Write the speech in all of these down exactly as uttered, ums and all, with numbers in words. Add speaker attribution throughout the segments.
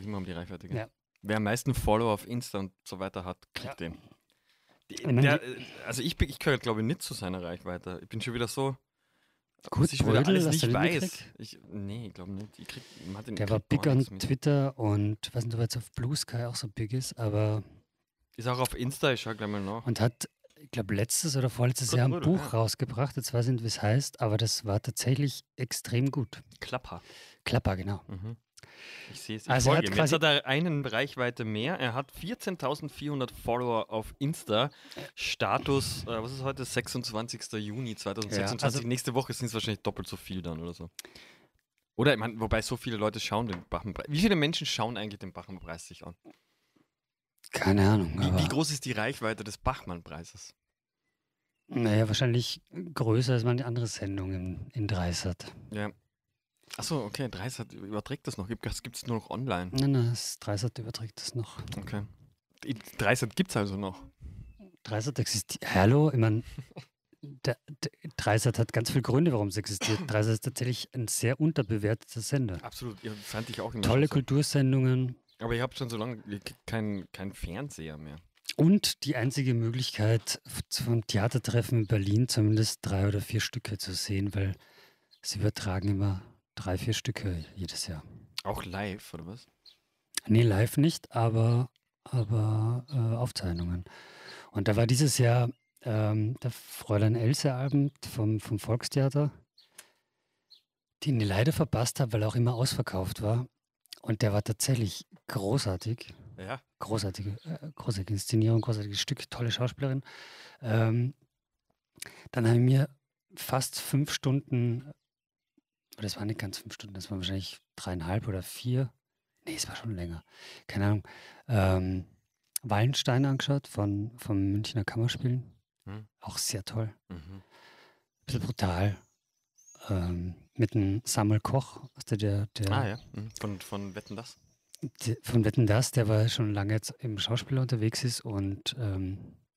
Speaker 1: einfach immer um die Reichweite gehen.
Speaker 2: Ja.
Speaker 1: Wer am meisten Follower auf Insta und so weiter hat, kriegt
Speaker 2: Ja.
Speaker 1: den. Die,
Speaker 2: Ich meine,
Speaker 1: der, also ich, bin- ich gehöre, glaube ich, nicht zu seiner Reichweite. Ich bin schon wieder so,
Speaker 2: Gut,
Speaker 1: was ich schon wieder
Speaker 2: Brödel,
Speaker 1: alles
Speaker 2: hast du
Speaker 1: nicht
Speaker 2: den
Speaker 1: weiß.
Speaker 2: mitgekriegt?
Speaker 1: Ich, nee, ich glaube nicht. Ich krieg, Martin,
Speaker 2: Der
Speaker 1: ich
Speaker 2: war
Speaker 1: krieg
Speaker 2: big
Speaker 1: gar
Speaker 2: on
Speaker 1: nichts mit.
Speaker 2: Twitter und ich weiß nicht, ob er jetzt auf Blue Sky auch so big ist, aber
Speaker 1: Ist auch auf Insta, ich schau gleich mal nach.
Speaker 2: und hat, ich glaube, letztes oder vorletztes
Speaker 1: Kurt
Speaker 2: Jahr ein
Speaker 1: Brödel,
Speaker 2: Buch
Speaker 1: ja.
Speaker 2: rausgebracht. Jetzt weiß ich nicht, wie es heißt, aber das war tatsächlich extrem gut.
Speaker 1: Klapper.
Speaker 2: Klapper, genau.
Speaker 1: Mhm. Ich sehe es. Ich
Speaker 2: Also er
Speaker 1: folge
Speaker 2: hat
Speaker 1: ihm. Jetzt
Speaker 2: quasi-
Speaker 1: hat er einen Reichweite mehr. Er hat vierzehntausendvierhundert Follower auf Insta. Status, äh, was ist heute? sechsundzwanzigster Juni zweitausendsechsundzwanzig.
Speaker 2: Ja, also-
Speaker 1: Nächste Woche sind es wahrscheinlich doppelt so viel dann oder so. Oder, ich meine, wobei so viele Leute schauen den Bachmann-Preis. Wie viele Menschen schauen eigentlich den Bachmann-Preis sich an?
Speaker 2: Keine Ahnung.
Speaker 1: Wie,
Speaker 2: aber,
Speaker 1: wie groß ist die Reichweite des Bachmann-Preises?
Speaker 2: Naja, wahrscheinlich größer als manche andere Sendung in, in Dreisat.
Speaker 1: Ja. Achso, okay, Dreisat überträgt das noch. Das gibt es nur noch online.
Speaker 2: Nein, nein, das Dreisat überträgt das noch.
Speaker 1: Okay. Die Dreisat gibt es also noch.
Speaker 2: Dreisat existiert. Hallo, ich meine, der, der Dreisat hat ganz viele Gründe, warum es existiert. Dreisat ist tatsächlich ein sehr unterbewerteter Sender.
Speaker 1: Absolut, ja, fand ich auch immer
Speaker 2: Tolle
Speaker 1: so.
Speaker 2: Kultursendungen
Speaker 1: Aber ich habe schon so lange keinen kein Fernseher mehr.
Speaker 2: und die einzige Möglichkeit, f- vom Theatertreffen in Berlin zumindest drei oder vier Stücke zu sehen, weil sie übertragen immer drei, vier Stücke jedes Jahr.
Speaker 1: Auch live, oder was?
Speaker 2: Nee, live nicht, aber, aber äh, Aufzeichnungen. Und da war dieses Jahr ähm, der Fräulein Else-Abend vom, vom Volkstheater, den ich leider verpasst habe, weil er auch immer ausverkauft war. Und der war tatsächlich großartig.
Speaker 1: Ja.
Speaker 2: Großartige, äh, großartige Inszenierung, großartiges Stück, tolle Schauspielerin. Ähm, dann habe ich mir fast fünf Stunden, oder es waren nicht ganz fünf Stunden, das waren wahrscheinlich dreieinhalb oder vier. Nee, es war schon länger. Keine Ahnung. Ähm, Wallenstein angeschaut von, vom Münchner Kammerspielen.
Speaker 1: Hm.
Speaker 2: Auch sehr toll.
Speaker 1: Mhm.
Speaker 2: Bisschen brutal. Ähm, mit dem Samuel Koch, was der, der, der
Speaker 1: Ah ja, mhm. von, von Wetten, das?
Speaker 2: der- von Wetten, dass, der war schon lange jetzt im Schauspieler unterwegs ist und ähm,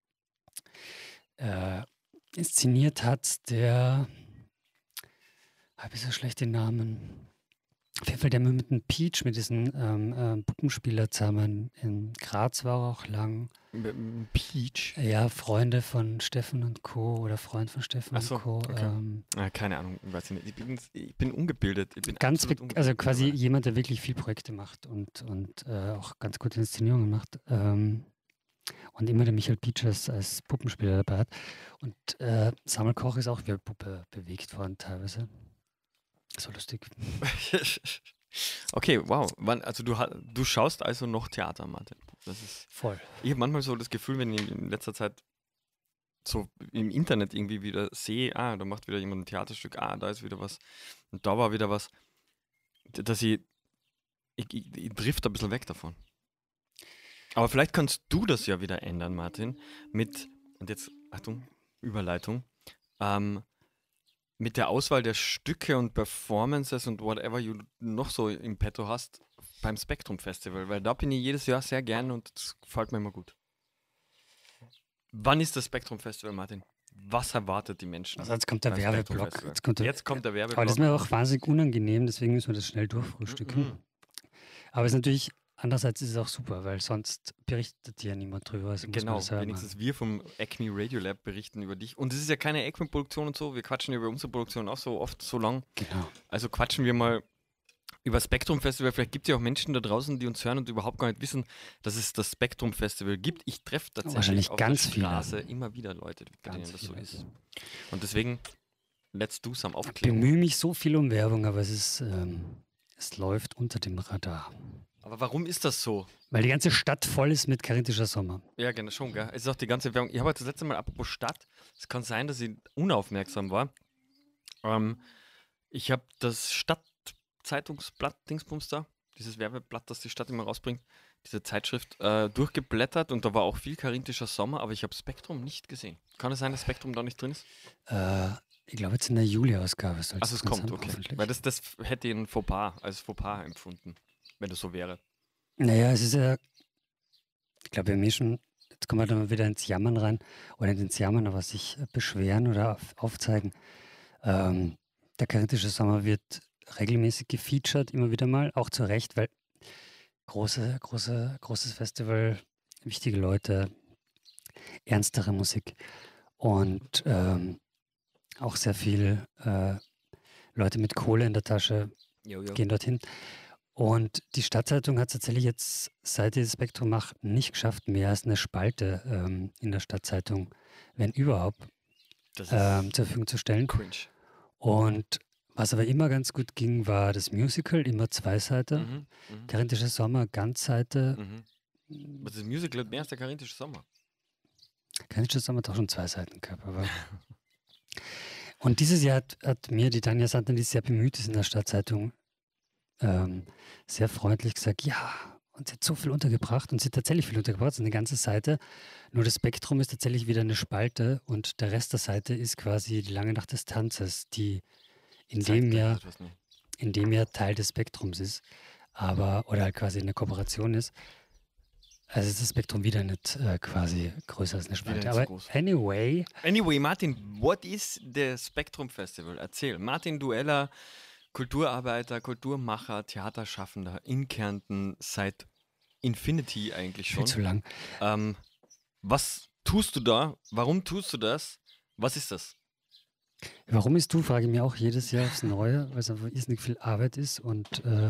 Speaker 2: äh, inszeniert hat der, habe ich so schlechte Namen. Auf jeden Fall der mit dem Peach, mit diesen ähm, ähm, Puppenspieler zusammen. In Graz war er auch lang.
Speaker 1: M- m- Peach?
Speaker 2: Ja, Freunde von Steffen und Co. oder Freund von Steffen
Speaker 1: Ach so,
Speaker 2: und Co.
Speaker 1: okay.
Speaker 2: Ähm,
Speaker 1: Ah, keine Ahnung, ich weiß nicht. Ich bin, ich bin ungebildet. Ich bin
Speaker 2: ganz,
Speaker 1: absolut
Speaker 2: be-
Speaker 1: ungebildet
Speaker 2: also quasi
Speaker 1: mittlerweile.
Speaker 2: jemand, der wirklich viel Projekte macht und, und äh, auch ganz gute Inszenierungen macht. Ähm, und immer der Michael Peach als, als Puppenspieler dabei hat. Und äh, Samuel Koch ist auch wie eine Puppe bewegt worden teilweise. So lustig.
Speaker 1: Okay, wow. Wann, also du, ha- du schaust also noch Theater, Martin. Das ist,
Speaker 2: Voll.
Speaker 1: ich habe manchmal so das Gefühl, wenn ich in letzter Zeit so im Internet irgendwie wieder sehe, ah, da macht wieder jemand ein Theaterstück, ah, da ist wieder was und da war wieder was, d- dass ich, ich, ich, ich drift ein bisschen weg davon. Aber vielleicht kannst du das ja wieder ändern, Martin, mit, und jetzt, Achtung, Überleitung, ähm, mit der Auswahl der Stücke und Performances und whatever you noch so im Petto hast beim Spektrum Festival, weil da bin ich jedes Jahr sehr gern und das gefällt mir immer gut. Wann ist das Spektrum Festival, Martin? Was erwartet die Menschen?
Speaker 2: Also jetzt kommt der
Speaker 1: beim Spektrum
Speaker 2: Werbeblock.
Speaker 1: Festival?
Speaker 2: Jetzt kommt der,
Speaker 1: Jetzt kommt der Werbeblock.
Speaker 2: aber das ist mir auch wahnsinnig unangenehm, deswegen müssen wir das schnell durchfrühstücken.
Speaker 1: Mhm.
Speaker 2: Aber es ist natürlich, andererseits ist es auch super, weil sonst berichtet ja niemand drüber. Also muss man
Speaker 1: Genau,
Speaker 2: das selber
Speaker 1: wenigstens wir vom Acme Radio Lab berichten über dich. Und es ist ja keine Acme-Produktion und so, wir quatschen über unsere Produktion auch so oft so lang.
Speaker 2: machen. Genau.
Speaker 1: Also quatschen wir mal über Spektrum Festival. Vielleicht gibt es ja auch Menschen da draußen, die uns hören und überhaupt gar nicht wissen, dass es das Spektrum Festival gibt. Ich treffe tatsächlich
Speaker 2: Wahrscheinlich
Speaker 1: auf
Speaker 2: ganz
Speaker 1: der
Speaker 2: viele.
Speaker 1: Straße immer wieder Leute, bei
Speaker 2: Ganz
Speaker 1: denen das so
Speaker 2: viele.
Speaker 1: ist. Und deswegen, let's do some
Speaker 2: Ich
Speaker 1: Aufklärung.
Speaker 2: bemühe mich so viel um Werbung, aber es ist, ähm, es läuft unter dem Radar.
Speaker 1: Aber warum ist das so?
Speaker 2: Weil die ganze Stadt voll ist mit charistischer Sommer.
Speaker 1: Ja, genau, schon, gell? Es ist auch die ganze Werbung. Ich habe jetzt das letzte Mal, apropos Stadt, es kann sein, dass ich unaufmerksam war. Ähm, ich habe das Stadtzeitungsblatt, Dingsbums da, dieses Werbeblatt, das die Stadt immer rausbringt, diese Zeitschrift, äh, durchgeblättert und da war auch viel charintischer Sommer, aber ich habe Spektrum nicht gesehen. Kann es sein, dass Spektrum da nicht drin ist?
Speaker 2: Äh, ich glaube, jetzt in der Juli-Ausgabe soll
Speaker 1: Also es
Speaker 2: drin
Speaker 1: kommt,
Speaker 2: sein,
Speaker 1: okay.
Speaker 2: hoffentlich.
Speaker 1: Weil das, das hätte ich ein Fauxpas, als Fauxpas empfunden, wenn das so wäre.
Speaker 2: Naja, es ist ja, ich glaube, wir haben eh schon, jetzt kommen wir dann mal wieder ins Jammern rein, oder nicht ins Jammern, aber sich äh, beschweren oder auf, aufzeigen. Ähm, der charistische Sommer wird regelmäßig gefeatured, immer wieder mal, auch zu Recht, weil große, große, großes Festival, wichtige Leute, ernstere Musik und ähm, auch sehr viel äh, Leute mit Kohle in der Tasche
Speaker 1: Jo, jo.
Speaker 2: gehen dorthin. Und die Stadtzeitung hat tatsächlich jetzt, seit dieses Spektrum macht, nicht geschafft, mehr als eine Spalte ähm, in der Stadtzeitung, wenn überhaupt,
Speaker 1: Das
Speaker 2: ähm,
Speaker 1: ist
Speaker 2: zur Verfügung zu stellen.
Speaker 1: cringe.
Speaker 2: Und was aber immer ganz gut ging, war das Musical, immer zwei Seiten.
Speaker 1: Mhm. Mhm.
Speaker 2: Karinthische Sommer, Ganzseite.
Speaker 1: Mhm. Was ist Musical hat mehr als der Karinthische Sommer?
Speaker 2: Karinthische Sommer hat auch schon zwei Seiten gehabt. Aber und dieses Jahr hat, hat mir die Tanja Santner, die sehr bemüht ist in der Stadtzeitung, ähm, sehr freundlich gesagt, ja, und sie hat so viel untergebracht und sie hat tatsächlich viel untergebracht, es ist eine ganze Seite. Nur das Spektrum ist tatsächlich wieder eine Spalte und der Rest der Seite ist quasi die lange Nacht des Tanzes, die in dem
Speaker 1: Zeitgleich
Speaker 2: Jahr,
Speaker 1: etwas nicht.
Speaker 2: in dem Jahr Teil des Spektrums ist, aber oder halt quasi eine Kooperation ist. Also ist das Spektrum wieder nicht äh, quasi größer als eine
Speaker 1: Wieder
Speaker 2: Spalte.
Speaker 1: nicht so
Speaker 2: Aber
Speaker 1: groß.
Speaker 2: anyway,
Speaker 1: Anyway, Martin, what is the Spectrum Festival? Erzähl. Martin Dueller, Kulturarbeiter, Kulturmacher, Theaterschaffender in Kärnten seit Infinity eigentlich
Speaker 2: viel
Speaker 1: schon.
Speaker 2: zu lang.
Speaker 1: Ähm, was tust du da? Warum tust du das? Was ist das?
Speaker 2: Warum ist du, frage ich mich auch jedes Jahr aufs Neue, weil es einfach irrsinnig viel Arbeit ist und äh,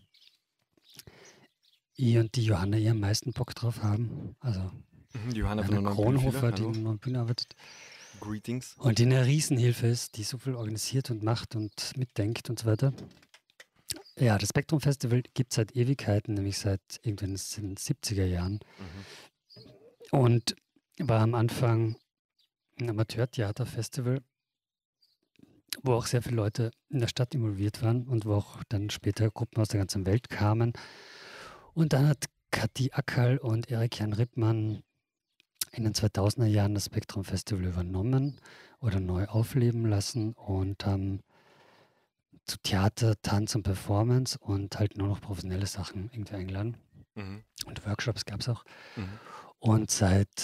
Speaker 2: ich und die Johanna eher am meisten Bock drauf haben. Also
Speaker 1: Mhm, Johanna von der
Speaker 2: Johanna
Speaker 1: Neuen Bühnenfehler,
Speaker 2: Kronhofer, die
Speaker 1: hallo.
Speaker 2: in der Neuen Bühne arbeitet
Speaker 1: Greetings.
Speaker 2: und die eine Riesenhilfe ist, die so viel organisiert und macht und mitdenkt und so weiter. Ja, das Spektrum Festival gibt es seit Ewigkeiten, nämlich seit irgendwann in den siebziger Jahren
Speaker 1: Mhm.
Speaker 2: und war am Anfang ein Amateurtheaterfestival, wo auch sehr viele Leute in der Stadt involviert waren und wo auch dann später Gruppen aus der ganzen Welt kamen. Und dann hat Kathi Ackerl und Erik-Jan Rippmann in den zweitausender Jahren das Spektrum Festival übernommen oder neu aufleben lassen und haben zu Theater, Tanz und Performance und halt nur noch professionelle Sachen irgendwie eingeladen.
Speaker 1: Mhm.
Speaker 2: Und Workshops gab es auch.
Speaker 1: Mhm.
Speaker 2: Und seit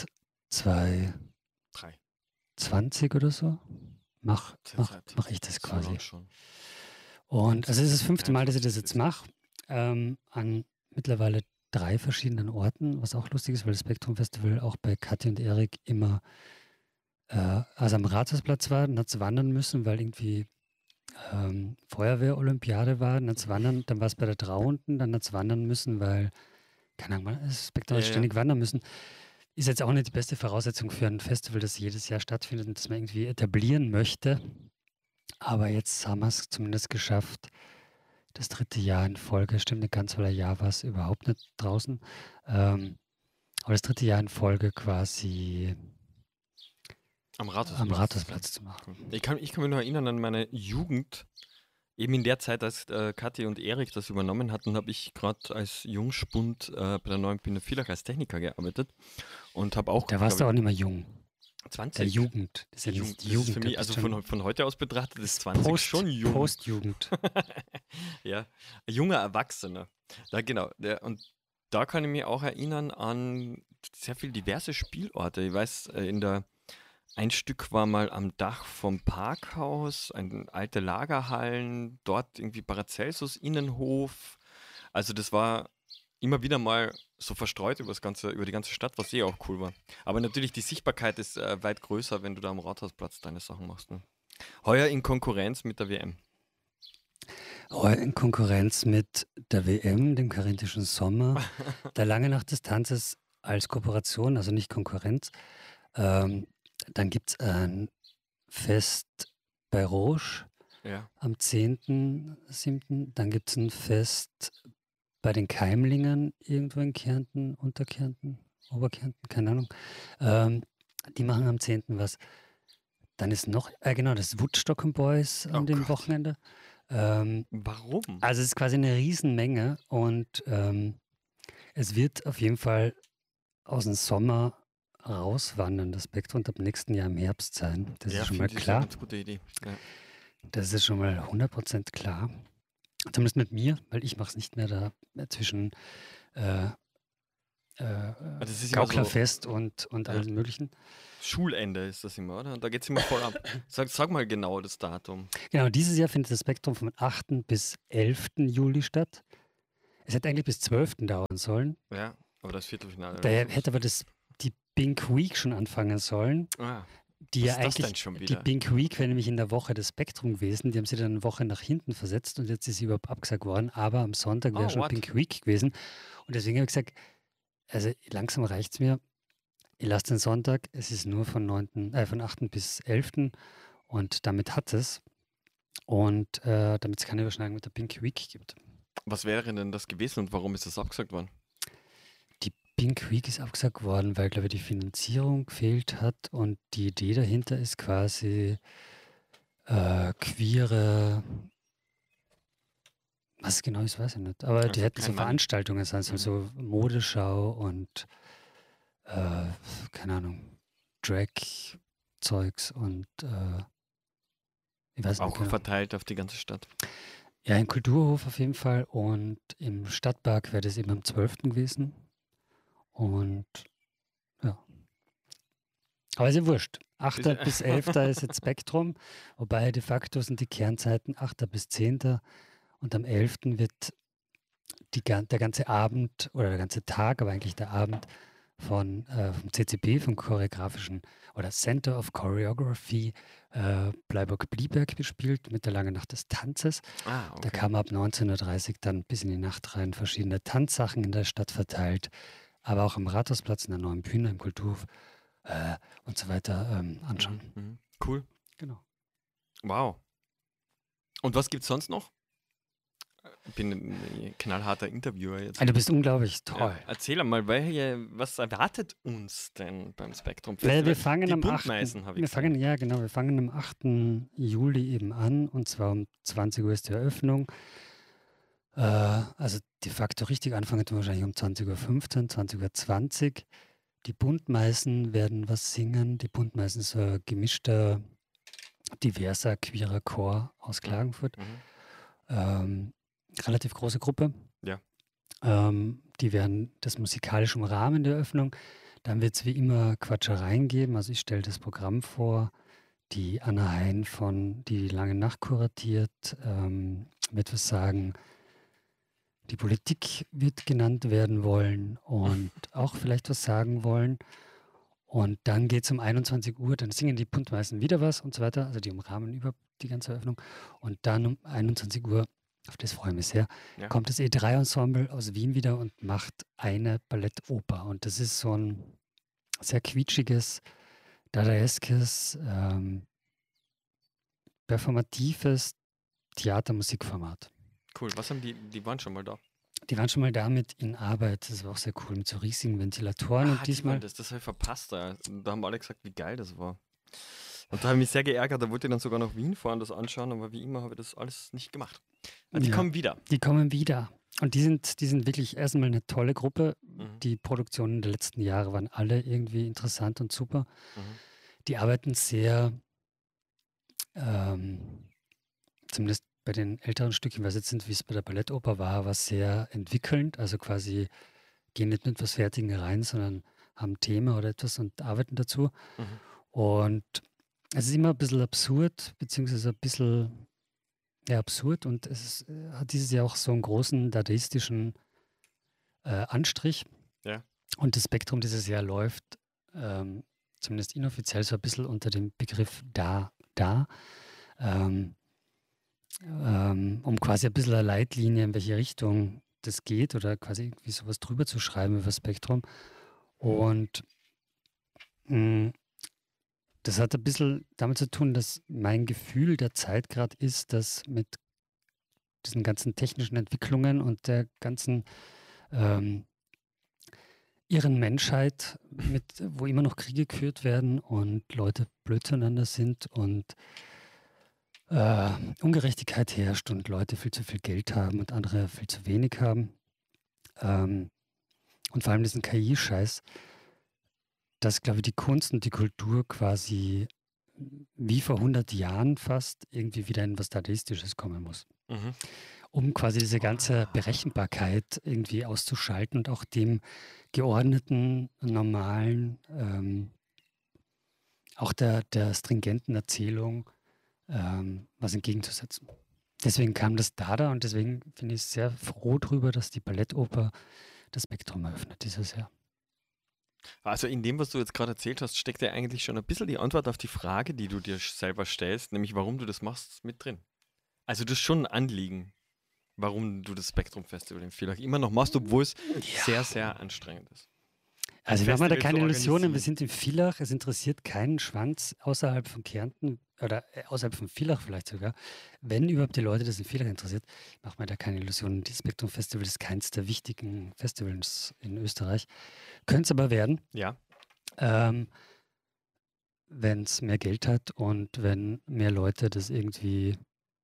Speaker 2: zweitausendzwanzig
Speaker 1: Drei.
Speaker 2: oder so mache mach,
Speaker 1: Seit-
Speaker 2: mach ich das
Speaker 1: so
Speaker 2: quasi.
Speaker 1: lang schon.
Speaker 2: Und also es ist das fünfte Mal, dass ich das
Speaker 1: einundzwanzig
Speaker 2: jetzt mache, ähm, an mittlerweile drei verschiedenen Orten, was auch lustig ist, weil das Spektrum Festival auch bei Kathi und Erik immer äh, also am Rathausplatz war, dann hat es wandern müssen, weil irgendwie ähm, Feuerwehr-Olympiade war, dann hat es wandern, dann war es bei der Trauunten, dann hat es wandern müssen, weil, keine Ahnung, das Spektrum hat
Speaker 1: Ja, ja.
Speaker 2: ständig wandern müssen. Ist jetzt auch nicht die beste Voraussetzung für ein Festival, das jedes Jahr stattfindet und das man irgendwie etablieren möchte. Aber jetzt haben wir es zumindest geschafft. Das dritte Jahr in Folge, stimmt nicht ganz, weil ein Jahr war es überhaupt nicht draußen. Ähm, aber das dritte Jahr in Folge quasi
Speaker 1: Am Rathausplatz.
Speaker 2: am Rathausplatz zu machen.
Speaker 1: Ich kann, ich kann mich noch erinnern an meine Jugend. Eben in der Zeit, als äh, Kathi und Erik das übernommen hatten, habe ich gerade als Jungspund äh, bei der Neuen Bühne Villach als Techniker gearbeitet und habe auch,
Speaker 2: Da warst du
Speaker 1: glaub
Speaker 2: auch nicht mehr jung.
Speaker 1: ich, zwanzig.
Speaker 2: Der Jugend. Das ist ja
Speaker 1: Jugend,
Speaker 2: nicht die
Speaker 1: das
Speaker 2: Jugend.
Speaker 1: ist für
Speaker 2: da
Speaker 1: mich,
Speaker 2: bist
Speaker 1: also
Speaker 2: schon
Speaker 1: von, von heute aus betrachtet, ist zwanzig
Speaker 2: Post,
Speaker 1: schon jung.
Speaker 2: Postjugend.
Speaker 1: Ja, ein junger Erwachsener. Da, genau. Der, und da kann ich mich auch erinnern an sehr viele diverse Spielorte. Ich weiß, äh, in der ein Stück war mal am Dach vom Parkhaus, ein, alte Lagerhallen, dort irgendwie Paracelsus Innenhof. Also das war immer wieder mal so verstreut über, das ganze, über die ganze Stadt, was eh auch cool war. Aber natürlich die Sichtbarkeit ist äh, weit größer, wenn du da am Rathausplatz deine Sachen machst. Ne? Heuer in Konkurrenz mit der W M.
Speaker 2: Heuer in Konkurrenz mit der W M, dem Karinthischen Sommer, der Lange Nacht des Tanzes als Kooperation, also nicht Konkurrenz. Ähm, dann gibt es ein Fest bei Rouge
Speaker 1: Ja.
Speaker 2: am zehnten siebten Dann gibt es ein Fest bei den Keimlingen irgendwo in Kärnten, Unterkärnten, Oberkärnten, keine Ahnung. Ähm, die machen am zehnten was. Dann ist noch, äh, genau, das Woodstock and Boys an
Speaker 1: Oh
Speaker 2: dem
Speaker 1: Gott.
Speaker 2: Wochenende. Ähm,
Speaker 1: Warum?
Speaker 2: also es ist quasi eine Riesenmenge und ähm, es wird auf jeden Fall aus dem Sommer rauswandern, das Spektrum, und ab nächsten Jahr im Herbst sein. Das
Speaker 1: ja,
Speaker 2: ist schon mal
Speaker 1: finde ich
Speaker 2: klar.
Speaker 1: eine ganz gute Idee. Ja.
Speaker 2: Das ist schon mal hundert Prozent klar. Zumindest mit mir, weil ich mache es nicht mehr da äh, zwischen äh, äh,
Speaker 1: das ist immer so-
Speaker 2: Gauklerfest und, und
Speaker 1: Ja.
Speaker 2: allen möglichen.
Speaker 1: Schulende ist das immer, oder? Und da geht es immer voll ab. Sag, sag mal genau das Datum.
Speaker 2: Genau, dieses Jahr findet das Spektrum vom achten bis elften Juli statt. Es hätte eigentlich bis zwölften dauern sollen.
Speaker 1: Ja, aber das Viertelfinale.
Speaker 2: Da hätte aber das, die Pink Week schon anfangen sollen.
Speaker 1: Ah,
Speaker 2: Die
Speaker 1: was
Speaker 2: ja
Speaker 1: ist das
Speaker 2: eigentlich,
Speaker 1: denn schon
Speaker 2: die
Speaker 1: wieder?
Speaker 2: Pink Week wäre nämlich in der Woche des Spektrum gewesen. Die haben sie dann eine Woche nach hinten versetzt und jetzt ist sie überhaupt abgesagt worden. Aber am Sonntag wäre
Speaker 1: Oh,
Speaker 2: schon
Speaker 1: what?
Speaker 2: Pink Week gewesen. Und deswegen habe ich gesagt, also langsam reicht es mir. Ich lasse den Sonntag, es ist nur von, neunten, äh, von achten bis elften und damit hat es. Und äh, damit es keine Überschneidung mit der Pink Week gibt.
Speaker 1: Was wäre denn das gewesen und warum ist das abgesagt worden?
Speaker 2: Die Pink Week ist abgesagt worden, weil, glaube ich, die Finanzierung gefehlt hat und die Idee dahinter ist quasi äh, queere, was es genau ist, weiß ich nicht. Aber die
Speaker 1: Also
Speaker 2: hätten so
Speaker 1: kein Mann.
Speaker 2: Veranstaltungen sein sollen,
Speaker 1: Mhm.
Speaker 2: so Modeschau und äh, keine Ahnung, Drag-Zeugs und äh, ich weiß nicht
Speaker 1: Auch
Speaker 2: genau.
Speaker 1: verteilt auf die ganze Stadt.
Speaker 2: Ja, im Kulturhof auf jeden Fall und im Stadtpark wäre das eben am zwölften gewesen. Und ja. Aber ist ja wurscht. achter
Speaker 1: Ist ja-
Speaker 2: bis elfter ist jetzt Spektrum, wobei de facto sind die Kernzeiten achter bis zehnter und am elften wird die, gan- der ganze Abend oder der ganze Tag, aber eigentlich der Abend von, äh, vom C C B, vom choreografischen oder Center of Choreography äh, Bleiburg-Blieberg bespielt mit der Lange Nacht des Tanzes.
Speaker 1: Ah,
Speaker 2: Da
Speaker 1: okay.
Speaker 2: kamen ab neunzehn Uhr dreißig dann bis in die Nacht rein verschiedene Tanzsachen in der Stadt verteilt, aber auch am Rathausplatz, in der neuen Bühne, im Kulturhof äh, und so weiter ähm, anschauen.
Speaker 1: Mhm, mhm. Cool.
Speaker 2: Genau.
Speaker 1: Wow. Und was gibt's sonst noch? Ich bin ein knallharter Interviewer jetzt.
Speaker 2: Ah, du bist unglaublich
Speaker 1: Ja,
Speaker 2: toll.
Speaker 1: erzähl einmal, welche, was erwartet uns denn beim Spektrum
Speaker 2: Weil
Speaker 1: Festival?
Speaker 2: wir fangen
Speaker 1: Die
Speaker 2: am
Speaker 1: Buntmeisen,
Speaker 2: achten
Speaker 1: habe ich
Speaker 2: Wir fangen,
Speaker 1: gesehen.
Speaker 2: ja genau, wir fangen am achten Juli eben an und zwar um zwanzig Uhr ist die Eröffnung. Äh, also de facto richtig anfangen tun wir wahrscheinlich um zwanzig Uhr fünfzehn, zwanzig Uhr zwanzig. Die Buntmeisen werden was singen. Die Buntmeisen ist so ein gemischter, diverser, queerer Chor aus
Speaker 1: Mhm.
Speaker 2: Klagenfurt.
Speaker 1: Mhm.
Speaker 2: Ähm, relativ große Gruppe.
Speaker 1: Ja.
Speaker 2: Ähm, die werden das musikalisch umrahmen, die Eröffnung. Dann wird es wie immer Quatschereien geben. Also ich stelle das Programm vor. Die Anna Hein von Die Lange Nacht kuratiert, ähm, wird was sagen. Die Politik wird genannt werden wollen und auch vielleicht was sagen wollen. Und dann geht es um einundzwanzig Uhr, dann singen die Buntmeisen wieder was und so weiter. Also die umrahmen über die ganze Eröffnung. Und dann um einundzwanzig Uhr, auf das freue ich mich sehr,
Speaker 1: Ja.
Speaker 2: kommt das E drei Ensemble aus Wien wieder und macht eine Ballettoper. Und das ist so ein sehr quietschiges, dadaeskes, ähm, performatives Theatermusikformat.
Speaker 1: Cool. Was haben die, die waren schon mal da.
Speaker 2: Die waren schon mal damit in Arbeit, das war auch sehr cool, mit so riesigen Ventilatoren
Speaker 1: Ah,
Speaker 2: und
Speaker 1: die
Speaker 2: diesmal,
Speaker 1: waren das, das habe ich verpasst. Da. da haben alle gesagt, wie geil das war. Und da habe ich mich sehr geärgert, da wollte ich dann sogar nach Wien fahren, das anschauen, aber wie immer habe ich das alles nicht gemacht. Aber die
Speaker 2: Ja.
Speaker 1: kommen wieder.
Speaker 2: die kommen wieder. Und die sind, die sind wirklich erstmal eine tolle Gruppe.
Speaker 1: Mhm.
Speaker 2: Die Produktionen der letzten Jahre waren alle irgendwie interessant und super.
Speaker 1: Mhm.
Speaker 2: Die arbeiten sehr, ähm, zumindest bei den älteren Stücken, weil es jetzt nicht, wie es bei der Ballettoper war, war sehr entwickelnd. Also quasi gehen nicht mit etwas Fertigen rein, sondern haben ein Thema oder etwas und arbeiten dazu.
Speaker 1: Mhm.
Speaker 2: Und es ist immer ein bisschen absurd, beziehungsweise ein bisschen ja, absurd und es ist, äh, hat dieses Jahr auch so einen großen dadaistischen äh, Anstrich.
Speaker 1: Ja.
Speaker 2: Und das Spektrum dieses Jahr läuft ähm, zumindest inoffiziell so ein bisschen unter dem Begriff da, da, ähm, ähm, um quasi ein bisschen eine Leitlinie, in welche Richtung das geht oder quasi irgendwie sowas drüber zu schreiben über Spektrum. Und mh, das hat ein bisschen damit zu tun, dass mein Gefühl der Zeit gerade ist, dass mit diesen ganzen technischen Entwicklungen und der ganzen ähm, irren Menschheit, mit, wo immer noch Kriege geführt werden und Leute blöd zueinander sind und äh, Ungerechtigkeit herrscht und Leute viel zu viel Geld haben und andere viel zu wenig haben. Ähm, und vor allem diesen K I-Scheiß, dass, glaube ich, die Kunst und die Kultur quasi wie vor hundert Jahren fast irgendwie wieder in was Dadaistisches kommen muss.
Speaker 1: Mhm.
Speaker 2: Um quasi diese ganze
Speaker 1: Ah.
Speaker 2: Berechenbarkeit irgendwie auszuschalten und auch dem geordneten, normalen, ähm, auch der, der stringenten Erzählung ähm, was entgegenzusetzen. deswegen kam das Dada und deswegen bin ich sehr froh drüber, dass die Ballettoper das Spektrum eröffnet dieses Jahr.
Speaker 1: Also in dem, was du jetzt gerade erzählt hast, steckt ja eigentlich schon ein bisschen die Antwort auf die Frage, die du dir selber stellst, nämlich warum du das machst, mit drin. Also das ist schon ein Anliegen, warum du das Spektrum Festival in Villach immer noch machst, obwohl es
Speaker 2: Ja.
Speaker 1: sehr, sehr anstrengend ist.
Speaker 2: Also ich mache mir da
Speaker 1: Festival
Speaker 2: keine
Speaker 1: zu
Speaker 2: Illusionen, wir
Speaker 1: organisieren.
Speaker 2: sind in Villach, es interessiert keinen Schwanz außerhalb von Kärnten oder äh, außerhalb von Villach vielleicht sogar. Wenn überhaupt die Leute das in Villach interessiert, ich mache mir da keine Illusionen. Das Spektrum Festival ist keins der wichtigen Festivals in Österreich. Könnte es aber werden,
Speaker 1: Ja,
Speaker 2: ähm, wenn es mehr Geld hat und wenn mehr Leute das irgendwie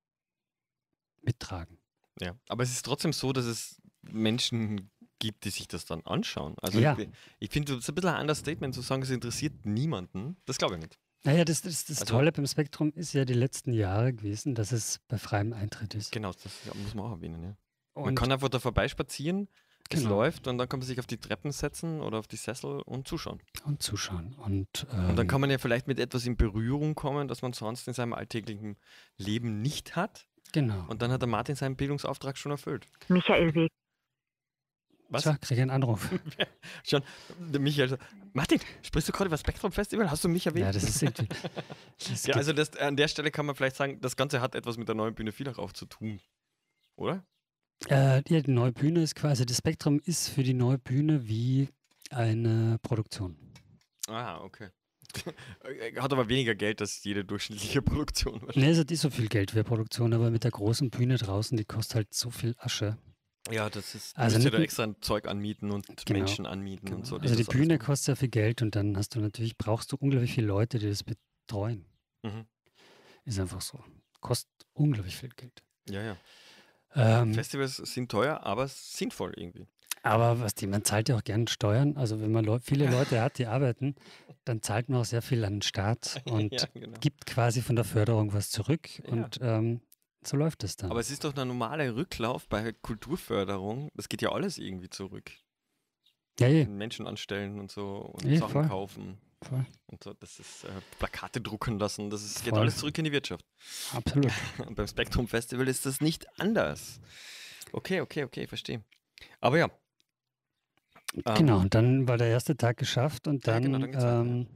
Speaker 2: mittragen.
Speaker 1: ja. Aber es ist trotzdem so, dass es Menschen gibt, die sich das dann anschauen. Also
Speaker 2: Ja.
Speaker 1: ich, ich finde, es ist ein bisschen ein Understatement zu sagen, es interessiert niemanden. Das glaube ich nicht.
Speaker 2: Naja, das, das, das
Speaker 1: Also-
Speaker 2: Tolle beim Spektrum ist ja die letzten Jahre gewesen, dass es bei freiem Eintritt ist.
Speaker 1: Genau, das muss man auch erwähnen, ja. Man
Speaker 2: Und
Speaker 1: kann einfach da vorbeispazieren, es
Speaker 2: Genau.
Speaker 1: läuft und dann kann man sich auf die Treppen setzen oder auf die Sessel und zuschauen.
Speaker 2: und zuschauen. Und, ähm,
Speaker 1: Und dann kann man ja vielleicht mit etwas in Berührung kommen, das man sonst in seinem alltäglichen Leben nicht hat.
Speaker 2: genau.
Speaker 1: Und dann hat der Martin seinen Bildungsauftrag schon erfüllt.
Speaker 3: Michael Weg.
Speaker 1: Was?
Speaker 2: Tja, kriege ich einen Anruf.
Speaker 1: Schon, der Michael so, Martin, sprichst du gerade über das Spektrum Festival? Hast du mich erwähnt?
Speaker 2: Ja, das ist irgendwie. Das
Speaker 1: Ja, also das, an der Stelle kann man vielleicht sagen, das Ganze hat etwas mit der neuen Bühne Villach auch zu tun. Oder?
Speaker 2: Äh, ja, die neue Bühne ist quasi, das Spektrum ist für die neue Bühne wie eine Produktion.
Speaker 1: Ah, okay. Hat aber weniger Geld als jede durchschnittliche Produktion.
Speaker 2: Ne, es hat nicht so viel Geld für Produktion, aber mit der großen Bühne draußen, die kostet halt so viel Asche.
Speaker 1: Ja, das ist,
Speaker 2: Also
Speaker 1: also müsst ihr
Speaker 2: nicht
Speaker 1: da
Speaker 2: n-
Speaker 1: extra ein Zeug anmieten und
Speaker 2: Genau,
Speaker 1: Menschen anmieten und so.
Speaker 2: Also die
Speaker 1: das alles
Speaker 2: Bühne
Speaker 1: machen.
Speaker 2: kostet sehr viel Geld und dann hast du natürlich, brauchst du unglaublich viele Leute, die das betreuen.
Speaker 1: Mhm.
Speaker 2: Ist einfach so. Kostet unglaublich viel Geld.
Speaker 1: Ja, ja.
Speaker 2: Ähm,
Speaker 1: Festivals sind teuer, aber sinnvoll irgendwie.
Speaker 2: aber was die, man zahlt ja auch gerne Steuern. Also wenn man Leu viele Leute hat, die arbeiten, dann zahlt man auch sehr viel an den Staat und
Speaker 1: ja, genau.
Speaker 2: gibt quasi von der Förderung was zurück.
Speaker 1: Ja.
Speaker 2: Und ähm, so läuft es dann.
Speaker 1: Aber es ist doch ein normaler Rücklauf bei Kulturförderung. Das geht ja alles irgendwie zurück.
Speaker 2: ja, je,
Speaker 1: Menschen anstellen und so und
Speaker 2: Ja,
Speaker 1: Sachen
Speaker 2: voll.
Speaker 1: kaufen
Speaker 2: voll,
Speaker 1: und so. Das ist äh, Plakate drucken lassen. Das ist, geht
Speaker 2: Voll.
Speaker 1: alles zurück in die Wirtschaft.
Speaker 2: absolut.
Speaker 1: Und beim Spektrum Festival ist das nicht anders. Okay, okay, okay, verstehe. Aber ja. Ähm,
Speaker 2: Genau, und dann war der erste Tag geschafft und
Speaker 1: Ja,
Speaker 2: dann,
Speaker 1: genau, dann geht's weiter,
Speaker 2: ähm,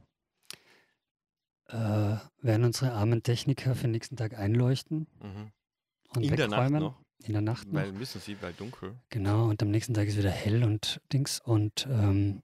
Speaker 2: äh, werden unsere armen Techniker für den nächsten Tag einleuchten
Speaker 1: Mhm.
Speaker 2: und
Speaker 1: In der Nacht
Speaker 2: wegräumen.
Speaker 1: noch,
Speaker 2: In der Nacht noch.
Speaker 1: weil müssen sie, weil dunkel.
Speaker 2: Genau, und am nächsten Tag ist wieder hell und Dings und, ähm,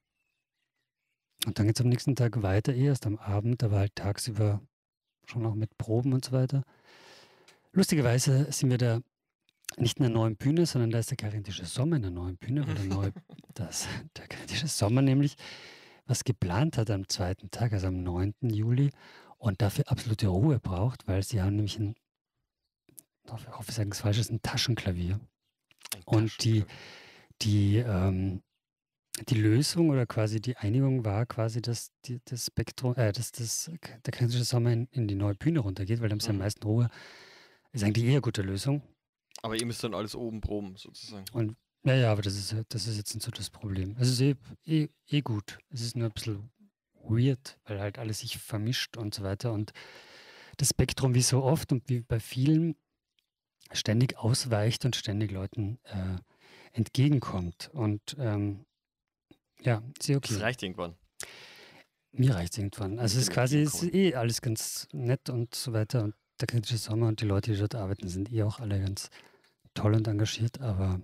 Speaker 2: und dann geht es am nächsten Tag weiter, eh erst am Abend, aber halt tagsüber schon noch mit Proben und so weiter. Lustigerweise sind wir da nicht in der neuen Bühne, sondern da ist der Karintische Sommer in der neuen Bühne, weil der, neue, das, der Karintische Sommer nämlich was geplant hat am zweiten Tag, also am neunten Juli und dafür absolute Ruhe braucht, weil sie haben nämlich ein, ich hoffe, ich sage es falsch, ist ein Taschenklavier.
Speaker 1: Ein
Speaker 2: Und die,
Speaker 1: Taschenklavier.
Speaker 2: die, ähm, die Lösung oder quasi die Einigung war quasi, dass die, das Spektrum, äh, dass das, der Karintische Sommer in, in die neue Bühne runtergeht, weil da haben sie am
Speaker 1: Mhm.
Speaker 2: meisten Ruhe. Ist eigentlich eher eine gute Lösung.
Speaker 1: Aber ihr müsst dann alles oben proben, sozusagen.
Speaker 2: Und ja, ja, aber das ist, ja- das ist jetzt nicht so das Problem. Es ist eh, eh, eh gut. Es ist nur ein bisschen weird, weil halt alles sich vermischt und so weiter. Und das Spektrum, wie so oft und wie bei vielen, ständig ausweicht und ständig Leuten äh, entgegenkommt. Und ähm, ja, ist eh
Speaker 1: Das
Speaker 2: okay.
Speaker 1: reicht irgendwann.
Speaker 2: Mir reicht es irgendwann. Also es ist
Speaker 1: dem
Speaker 2: quasi es ist
Speaker 1: Entgegenkommen.
Speaker 2: eh alles ganz nett und so weiter. Und der kritische Sommer und die Leute, die dort arbeiten, sind eh auch alle ganz toll und engagiert. Aber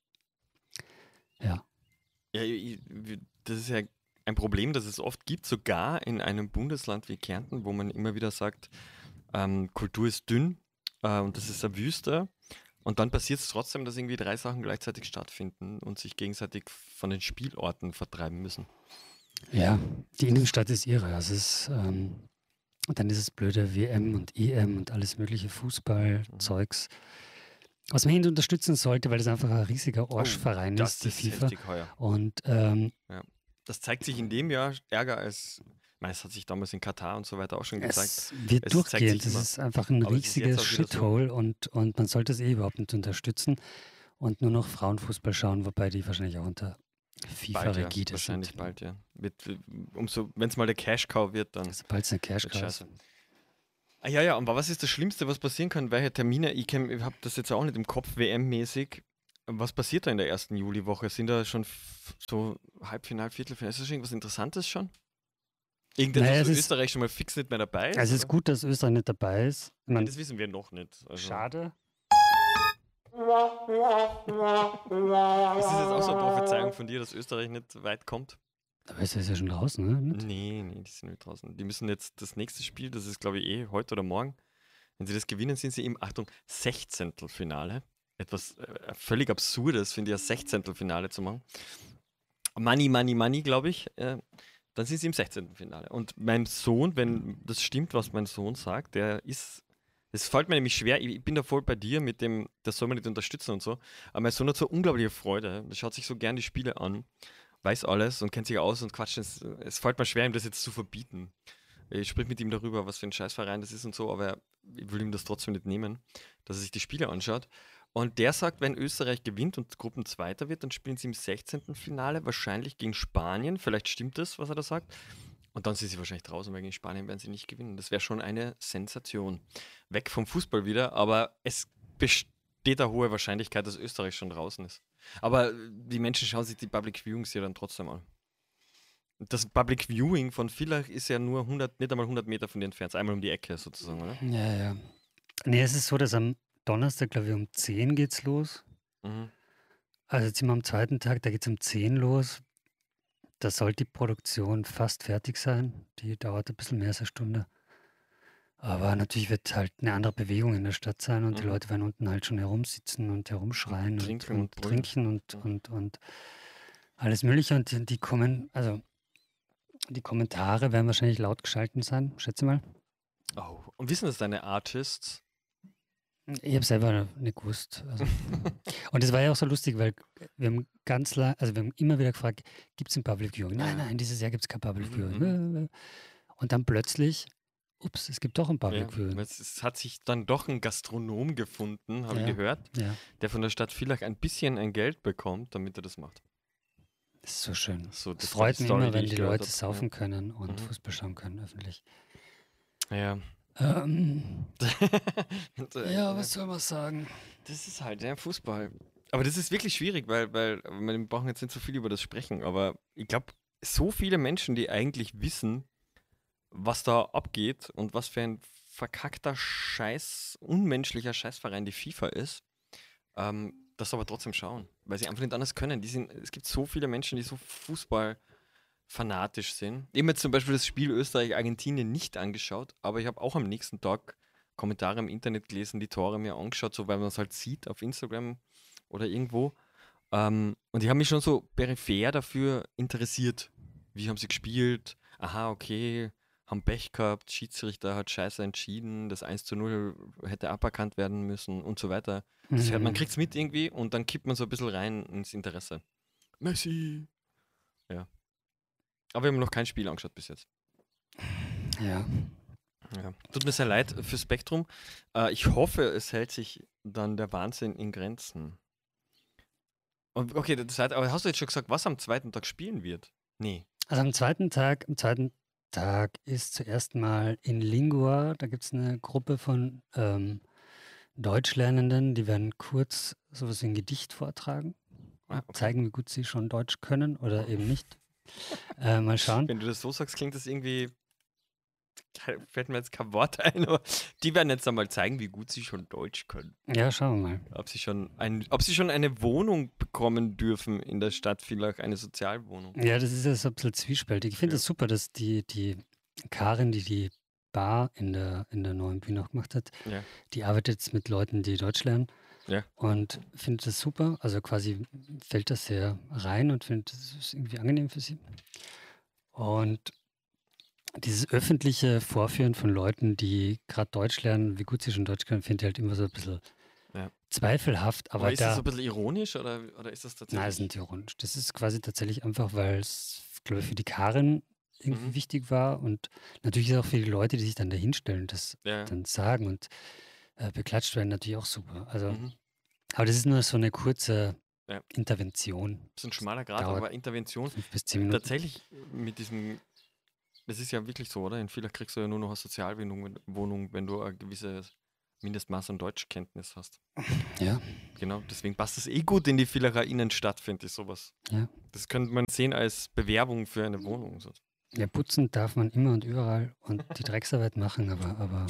Speaker 2: ja,
Speaker 1: Ja, ich- wir- das ist ja ein Problem, das es oft gibt, sogar in einem Bundesland wie Kärnten, wo man immer wieder sagt, ähm, Kultur ist dünn äh, und das ist eine Wüste. Und dann passiert es trotzdem, dass irgendwie drei Sachen gleichzeitig stattfinden und sich gegenseitig von den Spielorten vertreiben müssen.
Speaker 2: ja, die Innenstadt ist irre. Also es ist, ähm, und dann ist es blöde W M und E M und alles mögliche Fußballzeugs, was man hin unterstützen sollte, weil das einfach ein riesiger Orschverein
Speaker 1: Oh, das
Speaker 2: ist, die
Speaker 1: ist
Speaker 2: FIFA.
Speaker 1: heftig heuer.
Speaker 2: Und ähm,
Speaker 1: Das zeigt sich in dem Jahr ärger als, ich meine, es hat sich damals in Katar und so weiter auch schon gezeigt.
Speaker 2: es wird
Speaker 1: Es zeigt
Speaker 2: durchgehend.
Speaker 1: sich
Speaker 2: Es
Speaker 1: immer.
Speaker 2: ist einfach ein
Speaker 1: Aber es ist jetzt
Speaker 2: riesiges
Speaker 1: auch wieder so.
Speaker 2: Shithole und, und man sollte es eh überhaupt nicht unterstützen und nur noch Frauenfußball schauen, wobei die wahrscheinlich auch unter
Speaker 1: Bald, ja.
Speaker 2: FIFA-Rigide
Speaker 1: Wahrscheinlich
Speaker 2: sind.
Speaker 1: bald, ja. Wird, umso, wenn es mal der Cash-Cow wird, dann
Speaker 2: Sobald es eine Cash
Speaker 1: wird
Speaker 2: ist.
Speaker 1: scheiße. Ah, ja, ja, aber was ist das Schlimmste, was passieren kann? Welche Termine? Ich, kenn- ich habe das jetzt auch nicht im Kopf, W M-mäßig. Was passiert da in der ersten Juliwoche? Sind da schon f- so Halbfinal, Viertelfinal? Ist das schon irgendwas Interessantes schon? Irgendetwas,
Speaker 2: Naja,
Speaker 1: wo
Speaker 2: es ist,
Speaker 1: Österreich schon mal fix nicht mehr dabei ist?
Speaker 2: also es ist
Speaker 1: Oder?
Speaker 2: gut, dass Österreich nicht dabei ist. Ich
Speaker 1: Ja,
Speaker 2: mein,
Speaker 1: das wissen wir noch nicht. Also.
Speaker 2: schade.
Speaker 1: Ist das jetzt auch so eine Prophezeiung von dir, dass Österreich nicht weit kommt?
Speaker 2: Aber es ist ja schon draußen, ne? Nicht?
Speaker 1: Nee, nee, die sind nicht draußen. Die müssen jetzt das nächste Spiel, das ist glaube ich eh heute oder morgen. Wenn sie das gewinnen, sind sie im, Achtung, Sechzehntelfinale. Etwas äh, völlig Absurdes, finde ich, ein Sechzehntelfinale zu machen. Money, Money, Money, glaube ich. Äh, dann sind sie im sechzehnten Finale. Und mein Sohn, wenn das stimmt, was mein Sohn sagt, der ist. Es fällt mir nämlich schwer, ich ich bin da voll bei dir mit dem, das soll man nicht unterstützen und so. Aber mein Sohn hat so unglaubliche Freude. Er schaut sich so gern die Spiele an, weiß alles und kennt sich aus und quatscht. Es, es fällt mir schwer, ihm das jetzt zu verbieten. Ich spreche mit ihm darüber, was für ein Scheißverein das ist und so, aber ich will ihm das trotzdem nicht nehmen, dass er sich die Spiele anschaut. Und der sagt, wenn Österreich gewinnt und Gruppenzweiter wird, dann spielen sie im sechzehnten Finale wahrscheinlich gegen Spanien. Vielleicht stimmt das, was er da sagt. Und dann sind sie wahrscheinlich draußen, weil gegen Spanien werden sie nicht gewinnen. Das wäre schon eine Sensation. Weg vom Fußball wieder, aber es besteht eine hohe Wahrscheinlichkeit, dass Österreich schon draußen ist. Aber die Menschen schauen sich die Public Viewings ja dann trotzdem an. Das Public Viewing von Villach ist ja nur hundert, nicht einmal hundert Meter von dir entfernt, einmal um die Ecke sozusagen, oder?
Speaker 2: Ja, ja. Nee, es ist so, dass am Donnerstag, glaube ich, um zehn geht's los.
Speaker 1: Mhm.
Speaker 2: Also jetzt sind wir am zweiten Tag, da geht's um zehn los. Da sollte die Produktion fast fertig sein. Die dauert ein bisschen mehr als eine Stunde. Aber natürlich wird halt eine andere Bewegung in der Stadt sein und die
Speaker 1: Mhm.
Speaker 2: Leute werden unten halt schon herumsitzen und herumschreien und,
Speaker 1: Trinken
Speaker 2: und,
Speaker 1: und brüllen.
Speaker 2: trinken und,
Speaker 1: Mhm.
Speaker 2: und, und alles Mögliche. Und die, die kommen, also die Kommentare werden wahrscheinlich laut geschalten sein, schätze mal.
Speaker 1: Oh. Und wissen das deine Artists?
Speaker 2: Ich habe selber nicht gewusst. Also. Und es war ja auch so lustig, weil wir haben ganz lang, also wir haben immer wieder gefragt, gibt es ein Public Viewing? Nein,
Speaker 1: Ja.
Speaker 2: nein, dieses Jahr gibt es kein Public
Speaker 1: Mhm,
Speaker 2: Viewing. Und dann plötzlich, ups, es gibt doch ein Public
Speaker 1: Ja,
Speaker 2: Viewing.
Speaker 1: es, es hat sich dann doch ein Gastronom gefunden, habe
Speaker 2: Ja.
Speaker 1: ich gehört,
Speaker 2: Ja,
Speaker 1: der von der Stadt Villach ein bisschen ein Geld bekommt, damit er das macht.
Speaker 2: das ist so schön.
Speaker 1: So,
Speaker 2: Es
Speaker 1: das war die
Speaker 2: freut mich
Speaker 1: Story,
Speaker 2: immer,
Speaker 1: die
Speaker 2: wenn
Speaker 1: ich
Speaker 2: die
Speaker 1: gehört
Speaker 2: Leute
Speaker 1: hab.
Speaker 2: saufen können und
Speaker 1: Mhm.
Speaker 2: Fußball schauen können, öffentlich.
Speaker 1: Ja.
Speaker 2: Ähm,
Speaker 1: Und, äh,
Speaker 2: ja, was soll man sagen?
Speaker 1: Das ist halt, ja, Fußball. Aber das ist wirklich schwierig, weil, weil wir brauchen jetzt nicht so viel über das sprechen, aber ich glaube, so viele Menschen, die eigentlich wissen, was da abgeht und was für ein verkackter Scheiß, unmenschlicher Scheißverein die FIFA ist, ähm, das aber trotzdem schauen, weil sie einfach nicht anders können. Die sind, es gibt so viele Menschen, die so fußballfanatisch sind. Ich habe mir zum Beispiel das Spiel Österreich-Argentinien nicht angeschaut, aber ich habe auch am nächsten Tag Kommentare im Internet gelesen, die Tore mir angeschaut, so weil man es halt sieht auf Instagram oder irgendwo. Ähm, und die haben mich schon so peripher dafür interessiert. Wie haben sie gespielt? Aha, okay, haben Pech gehabt, Schiedsrichter hat scheiße entschieden, das eins zu null hätte aberkannt werden müssen und so weiter. Das hört, man
Speaker 2: Mhm.
Speaker 1: kriegt es mit irgendwie und dann kippt man so ein bisschen rein ins Interesse. Messi! Ja. Aber wir haben noch kein Spiel angeschaut bis jetzt.
Speaker 2: Ja.
Speaker 1: Ja. Tut mir sehr leid für Spektrum. Äh, ich hoffe, es hält sich dann der Wahnsinn in Grenzen. Und okay, das heißt, aber hast du jetzt schon gesagt, was am zweiten Tag spielen wird? Nee.
Speaker 2: Also am zweiten Tag, am zweiten Tag ist zuerst mal in Lingua, da gibt es eine Gruppe von ähm, Deutschlernenden, die werden kurz sowas wie ein Gedicht vortragen
Speaker 1: Ah,
Speaker 2: und
Speaker 1: okay.
Speaker 2: zeigen, wie gut sie schon Deutsch können oder eben nicht. Äh, mal schauen.
Speaker 1: Wenn du das so sagst, klingt das irgendwie. Fällt mir jetzt kein Wort ein, aber die werden jetzt einmal zeigen, wie gut sie schon Deutsch können.
Speaker 2: Ja, schauen wir mal.
Speaker 1: Ob sie schon, ein, ob sie schon eine Wohnung bekommen dürfen in der Stadt, vielleicht eine Sozialwohnung.
Speaker 2: Ja, das ist ja so ein bisschen zwiespältig. Ich finde
Speaker 1: Ja.
Speaker 2: es super, dass die, die Karin, die die Bar in der, in der neuen Bühne auch gemacht hat,
Speaker 1: Ja.
Speaker 2: die arbeitet jetzt mit Leuten, die Deutsch lernen.
Speaker 1: Ja.
Speaker 2: Und findet das super. Also quasi fällt das sehr rein und findet das ist irgendwie angenehm für sie. Und dieses öffentliche Vorführen von Leuten, die gerade Deutsch lernen, wie gut sie schon Deutsch können, finde ich halt immer so ein bisschen
Speaker 1: Ja.
Speaker 2: zweifelhaft. Aber,
Speaker 1: Aber ist das
Speaker 2: da,
Speaker 1: so ein bisschen ironisch oder, oder ist das tatsächlich?
Speaker 2: nein, ist nicht ironisch. Das ist quasi tatsächlich einfach, weil es, glaube ich, für die Karin irgendwie
Speaker 1: Mhm.
Speaker 2: wichtig war und natürlich ist auch für die Leute, die sich dann da hinstellen und das
Speaker 1: Ja, ja.
Speaker 2: dann sagen und äh, beklatscht werden, natürlich auch super. Also,
Speaker 1: Mhm.
Speaker 2: aber das ist nur so eine kurze
Speaker 1: Ja.
Speaker 2: Intervention.
Speaker 1: Das ist ein schmaler Grad,
Speaker 2: Dauert
Speaker 1: aber Intervention
Speaker 2: fünf bis zehn Minuten.
Speaker 1: tatsächlich mit diesem das ist ja wirklich so, oder? In Villach kriegst du ja nur noch eine Sozialwohnung, wenn- Wohnung, wenn du ein gewisses Mindestmaß an Deutschkenntnis hast.
Speaker 2: Ja,
Speaker 1: Genau, deswegen passt es eh gut in die Villacher Innenstadt, finde ich sowas.
Speaker 2: ja.
Speaker 1: Das könnte man sehen als Bewerbung für eine Wohnung. So.
Speaker 2: Ja, putzen darf man immer und überall und die Drecksarbeit machen, aber, aber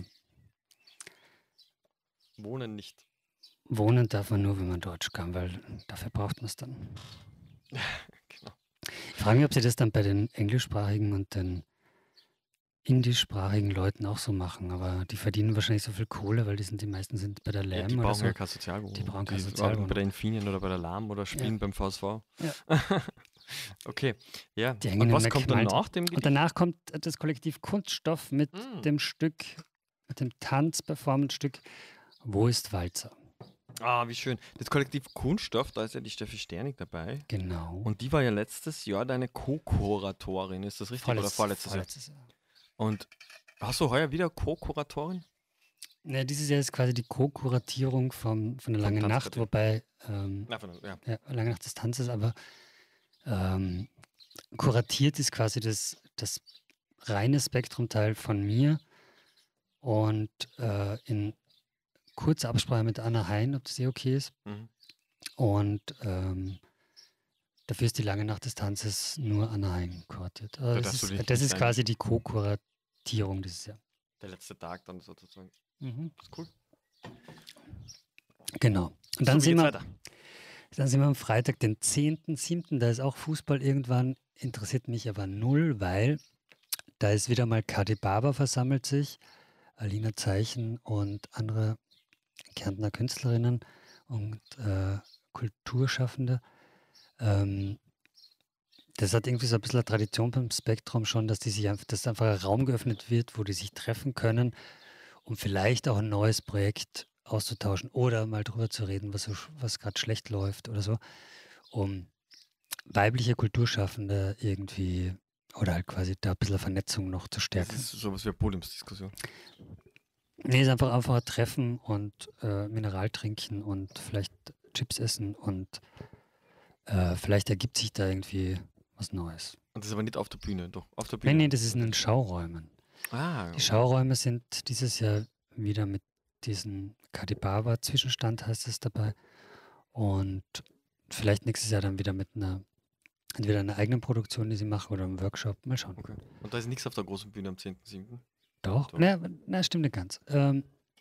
Speaker 1: Wohnen nicht.
Speaker 2: wohnen darf man nur, wenn man Deutsch kann, weil dafür braucht man es dann.
Speaker 1: Genau.
Speaker 2: Ich frage mich, ob sie das dann bei den englischsprachigen und den indischsprachigen Leuten auch so machen, aber die verdienen wahrscheinlich so viel Kohle, weil die sind die meisten sind bei der
Speaker 1: Ja,
Speaker 2: Lam
Speaker 1: die
Speaker 2: oder
Speaker 1: brauchen
Speaker 2: so.
Speaker 1: ja keine Sozialwohnung.
Speaker 2: Die brauchen keine
Speaker 1: Die arbeiten
Speaker 2: Sozialwohnung.
Speaker 1: bei der Infineon oder bei der Lam oder spielen
Speaker 2: Ja.
Speaker 1: beim V S V.
Speaker 2: Ja.
Speaker 1: Okay, ja.
Speaker 2: Die hängen
Speaker 1: Und
Speaker 2: in
Speaker 1: was kommt dann
Speaker 2: McMalter.
Speaker 1: nach dem
Speaker 2: Und
Speaker 1: Gedicht?
Speaker 2: danach kommt das Kollektiv Kunststoff mit
Speaker 1: Mm.
Speaker 2: dem Stück, mit dem Tanz-Performance-Stück Wo ist Walzer?
Speaker 1: Ah, wie schön. Das Kollektiv Kunststoff, da ist ja die Steffi Sternig dabei.
Speaker 2: Genau.
Speaker 1: Und die war ja letztes Jahr deine Co-Kuratorin, ist das richtig? Oder
Speaker 2: Vorletztes-
Speaker 1: vorletztes Jahr?
Speaker 2: vorletztes Jahr.
Speaker 1: Und hast du heuer wieder Co-Kuratorin?
Speaker 2: Ja, dieses Jahr ist quasi die Co-Kuratierung vom, von der
Speaker 1: Vom
Speaker 2: Langen Nacht,
Speaker 1: Tanzquartett.
Speaker 2: wobei ähm,
Speaker 1: Na, von, ja.
Speaker 2: ja, Lange Nacht des Tanzes, aber ähm, kuratiert ist quasi das, das reine Spektrumteil von mir und äh, in kurzer Absprache mit Anna Hein, ob das eh okay ist.
Speaker 1: Mhm.
Speaker 2: Und ähm, dafür ist die Lange Nacht des Tanzes nur Anna Hein kuratiert. Also
Speaker 1: Da
Speaker 2: das
Speaker 1: darfst du dich
Speaker 2: ist, das
Speaker 1: nicht
Speaker 2: ist quasi die Co-Kuratierung dieses Jahr.
Speaker 1: Der letzte Tag dann sozusagen.
Speaker 2: Mhm.
Speaker 1: Das ist cool.
Speaker 2: Genau. Und dann
Speaker 1: so, wie
Speaker 2: sind
Speaker 1: geht's
Speaker 2: wir,
Speaker 1: weiter?
Speaker 2: dann sind wir am Freitag, den zehnten siebten Da ist auch Fußball irgendwann, interessiert mich aber null, weil da ist wieder mal Kadi Baba versammelt sich, Alina Zeichen und andere Kärntner Künstlerinnen und äh, Kulturschaffende. Ähm, das hat irgendwie so ein bisschen eine Tradition beim Spektrum schon, dass die sich einfach, dass einfach ein Raum geöffnet wird, wo die sich treffen können, um vielleicht auch ein neues Projekt auszutauschen oder mal drüber zu reden, was, so, sch- was gerade schlecht läuft oder so, um weibliche Kulturschaffende irgendwie oder halt quasi da ein bisschen Vernetzung noch zu
Speaker 1: Das
Speaker 2: stärken.
Speaker 1: ist sowas wie eine Podiumsdiskussion.
Speaker 2: Nee, ist einfach einfach ein Treffen und äh, Mineral trinken und vielleicht Chips essen und äh, vielleicht ergibt sich da irgendwie was Neues.
Speaker 1: Und das ist aber nicht auf der Bühne, doch. Auf der
Speaker 2: Nee,
Speaker 1: Bühne.
Speaker 2: nee, das ist in den Schauräumen.
Speaker 1: Ah,
Speaker 2: Die Schauräume sind dieses Jahr wieder mit diesem Kadibaba-Zwischenstand, heißt es dabei. Und vielleicht nächstes Jahr dann wieder mit einer, entweder einer eigenen Produktion, die sie machen, oder einem Workshop. Mal schauen.
Speaker 1: okay. Und da ist nichts auf der großen Bühne am zehnten siebten
Speaker 2: Doch.
Speaker 1: Doch.
Speaker 2: Na, na, stimmt nicht ganz. Ähm,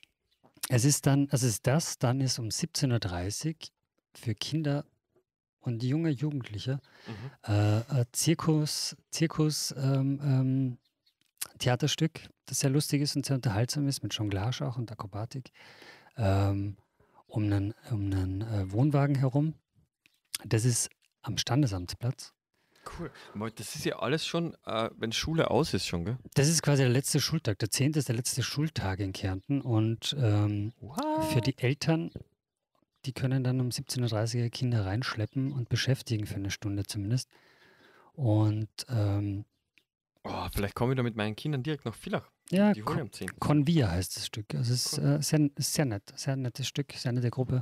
Speaker 2: es ist dann, also es ist das, dann ist um siebzehn Uhr dreißig für Kinder und junge Jugendliche
Speaker 1: Mhm.
Speaker 2: äh, ein Zirkus, Zirkus ähm, ähm, Theaterstück, das sehr lustig ist und sehr unterhaltsam ist, mit Jonglage auch und Akrobatik, ähm, um einen, um einen äh, Wohnwagen herum. Das ist am Standesamtsplatz.
Speaker 1: Cool. Weil das ist ja alles schon, äh, wenn Schule aus ist schon, gell?
Speaker 2: Das ist quasi der letzte Schultag. Der zehnte ist der letzte Schultag in Kärnten und ähm, für die Eltern, die können dann um siebzehn Uhr dreißig ihre Kinder reinschleppen und beschäftigen für eine Stunde zumindest. Und ähm,
Speaker 1: Oh, vielleicht komme ich da mit meinen Kindern direkt nach Villach.
Speaker 2: ja,
Speaker 1: Die holen am zehnten
Speaker 2: Convia heißt das Stück. Also es ist
Speaker 1: Cool.
Speaker 2: äh, sehr, ist sehr nett, sehr nettes Stück, sehr nette Gruppe.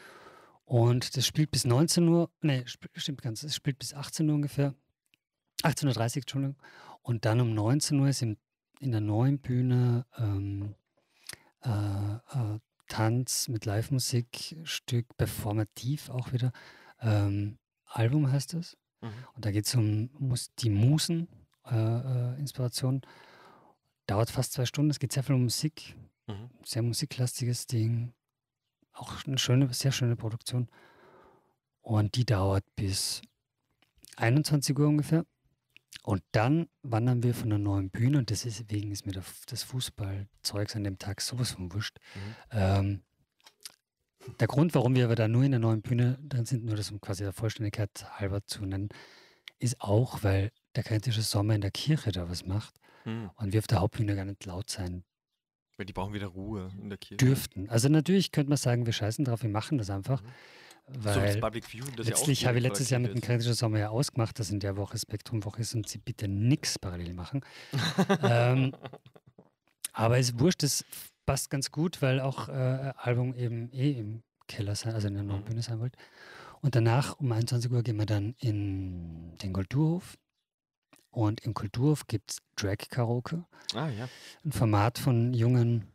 Speaker 2: Und das spielt bis neunzehn Uhr, nee, sp- stimmt ganz, es spielt bis achtzehn Uhr ungefähr, achtzehn Uhr dreißig, Entschuldigung. Und dann um neunzehn Uhr ist im, in der neuen Bühne ähm, äh, äh, Tanz mit Live-Musik, Stück performativ auch wieder. Ähm, Album heißt es.
Speaker 1: Mhm.
Speaker 2: Und da geht es um Mus die Musen-Inspiration. Dauert fast zwei Stunden. Es geht sehr viel um Musik.
Speaker 1: Mhm.
Speaker 2: Sehr musiklastiges Ding. Auch eine schöne, sehr schöne Produktion. Und die dauert bis einundzwanzig Uhr ungefähr. Und dann wandern wir von der neuen Bühne, und deswegen ist mir der, das Fußballzeugs an dem Tag sowas von wurscht.
Speaker 1: Mhm.
Speaker 2: Ähm, der Grund, warum wir aber da nur in der neuen Bühne drin sind, nur das um quasi der Vollständigkeit halber zu nennen, ist auch, weil der kritische Sommer in der Kirche da was macht
Speaker 1: Mhm.
Speaker 2: und wir auf der Hauptbühne gar nicht laut sein
Speaker 1: Weil die brauchen wieder Ruhe in der Kirche.
Speaker 2: dürften. Also natürlich könnte man sagen, wir scheißen drauf, wir machen das einfach,
Speaker 1: Mhm. So wie das
Speaker 2: weil
Speaker 1: Public View, das ja auch
Speaker 2: letztlich habe ich
Speaker 1: direkt
Speaker 2: letztes
Speaker 1: vor
Speaker 2: Jahr
Speaker 1: der
Speaker 2: mit dem
Speaker 1: Kirche
Speaker 2: kritischen Sommer ja ausgemacht, dass in der Woche Spektrumwoche ist und sie bitte nichts parallel machen. ähm, aber es ist wurscht, das passt ganz gut, weil auch äh, Album eben eh im Keller sein, also in der neuen
Speaker 1: Mhm.
Speaker 2: Bühne sein wollte. Und danach um einundzwanzig Uhr gehen wir dann in den Kulturhof. Und im Kulturhof gibt es Drag Karaoke.
Speaker 1: Ah, ja.
Speaker 2: Ein Format von jungen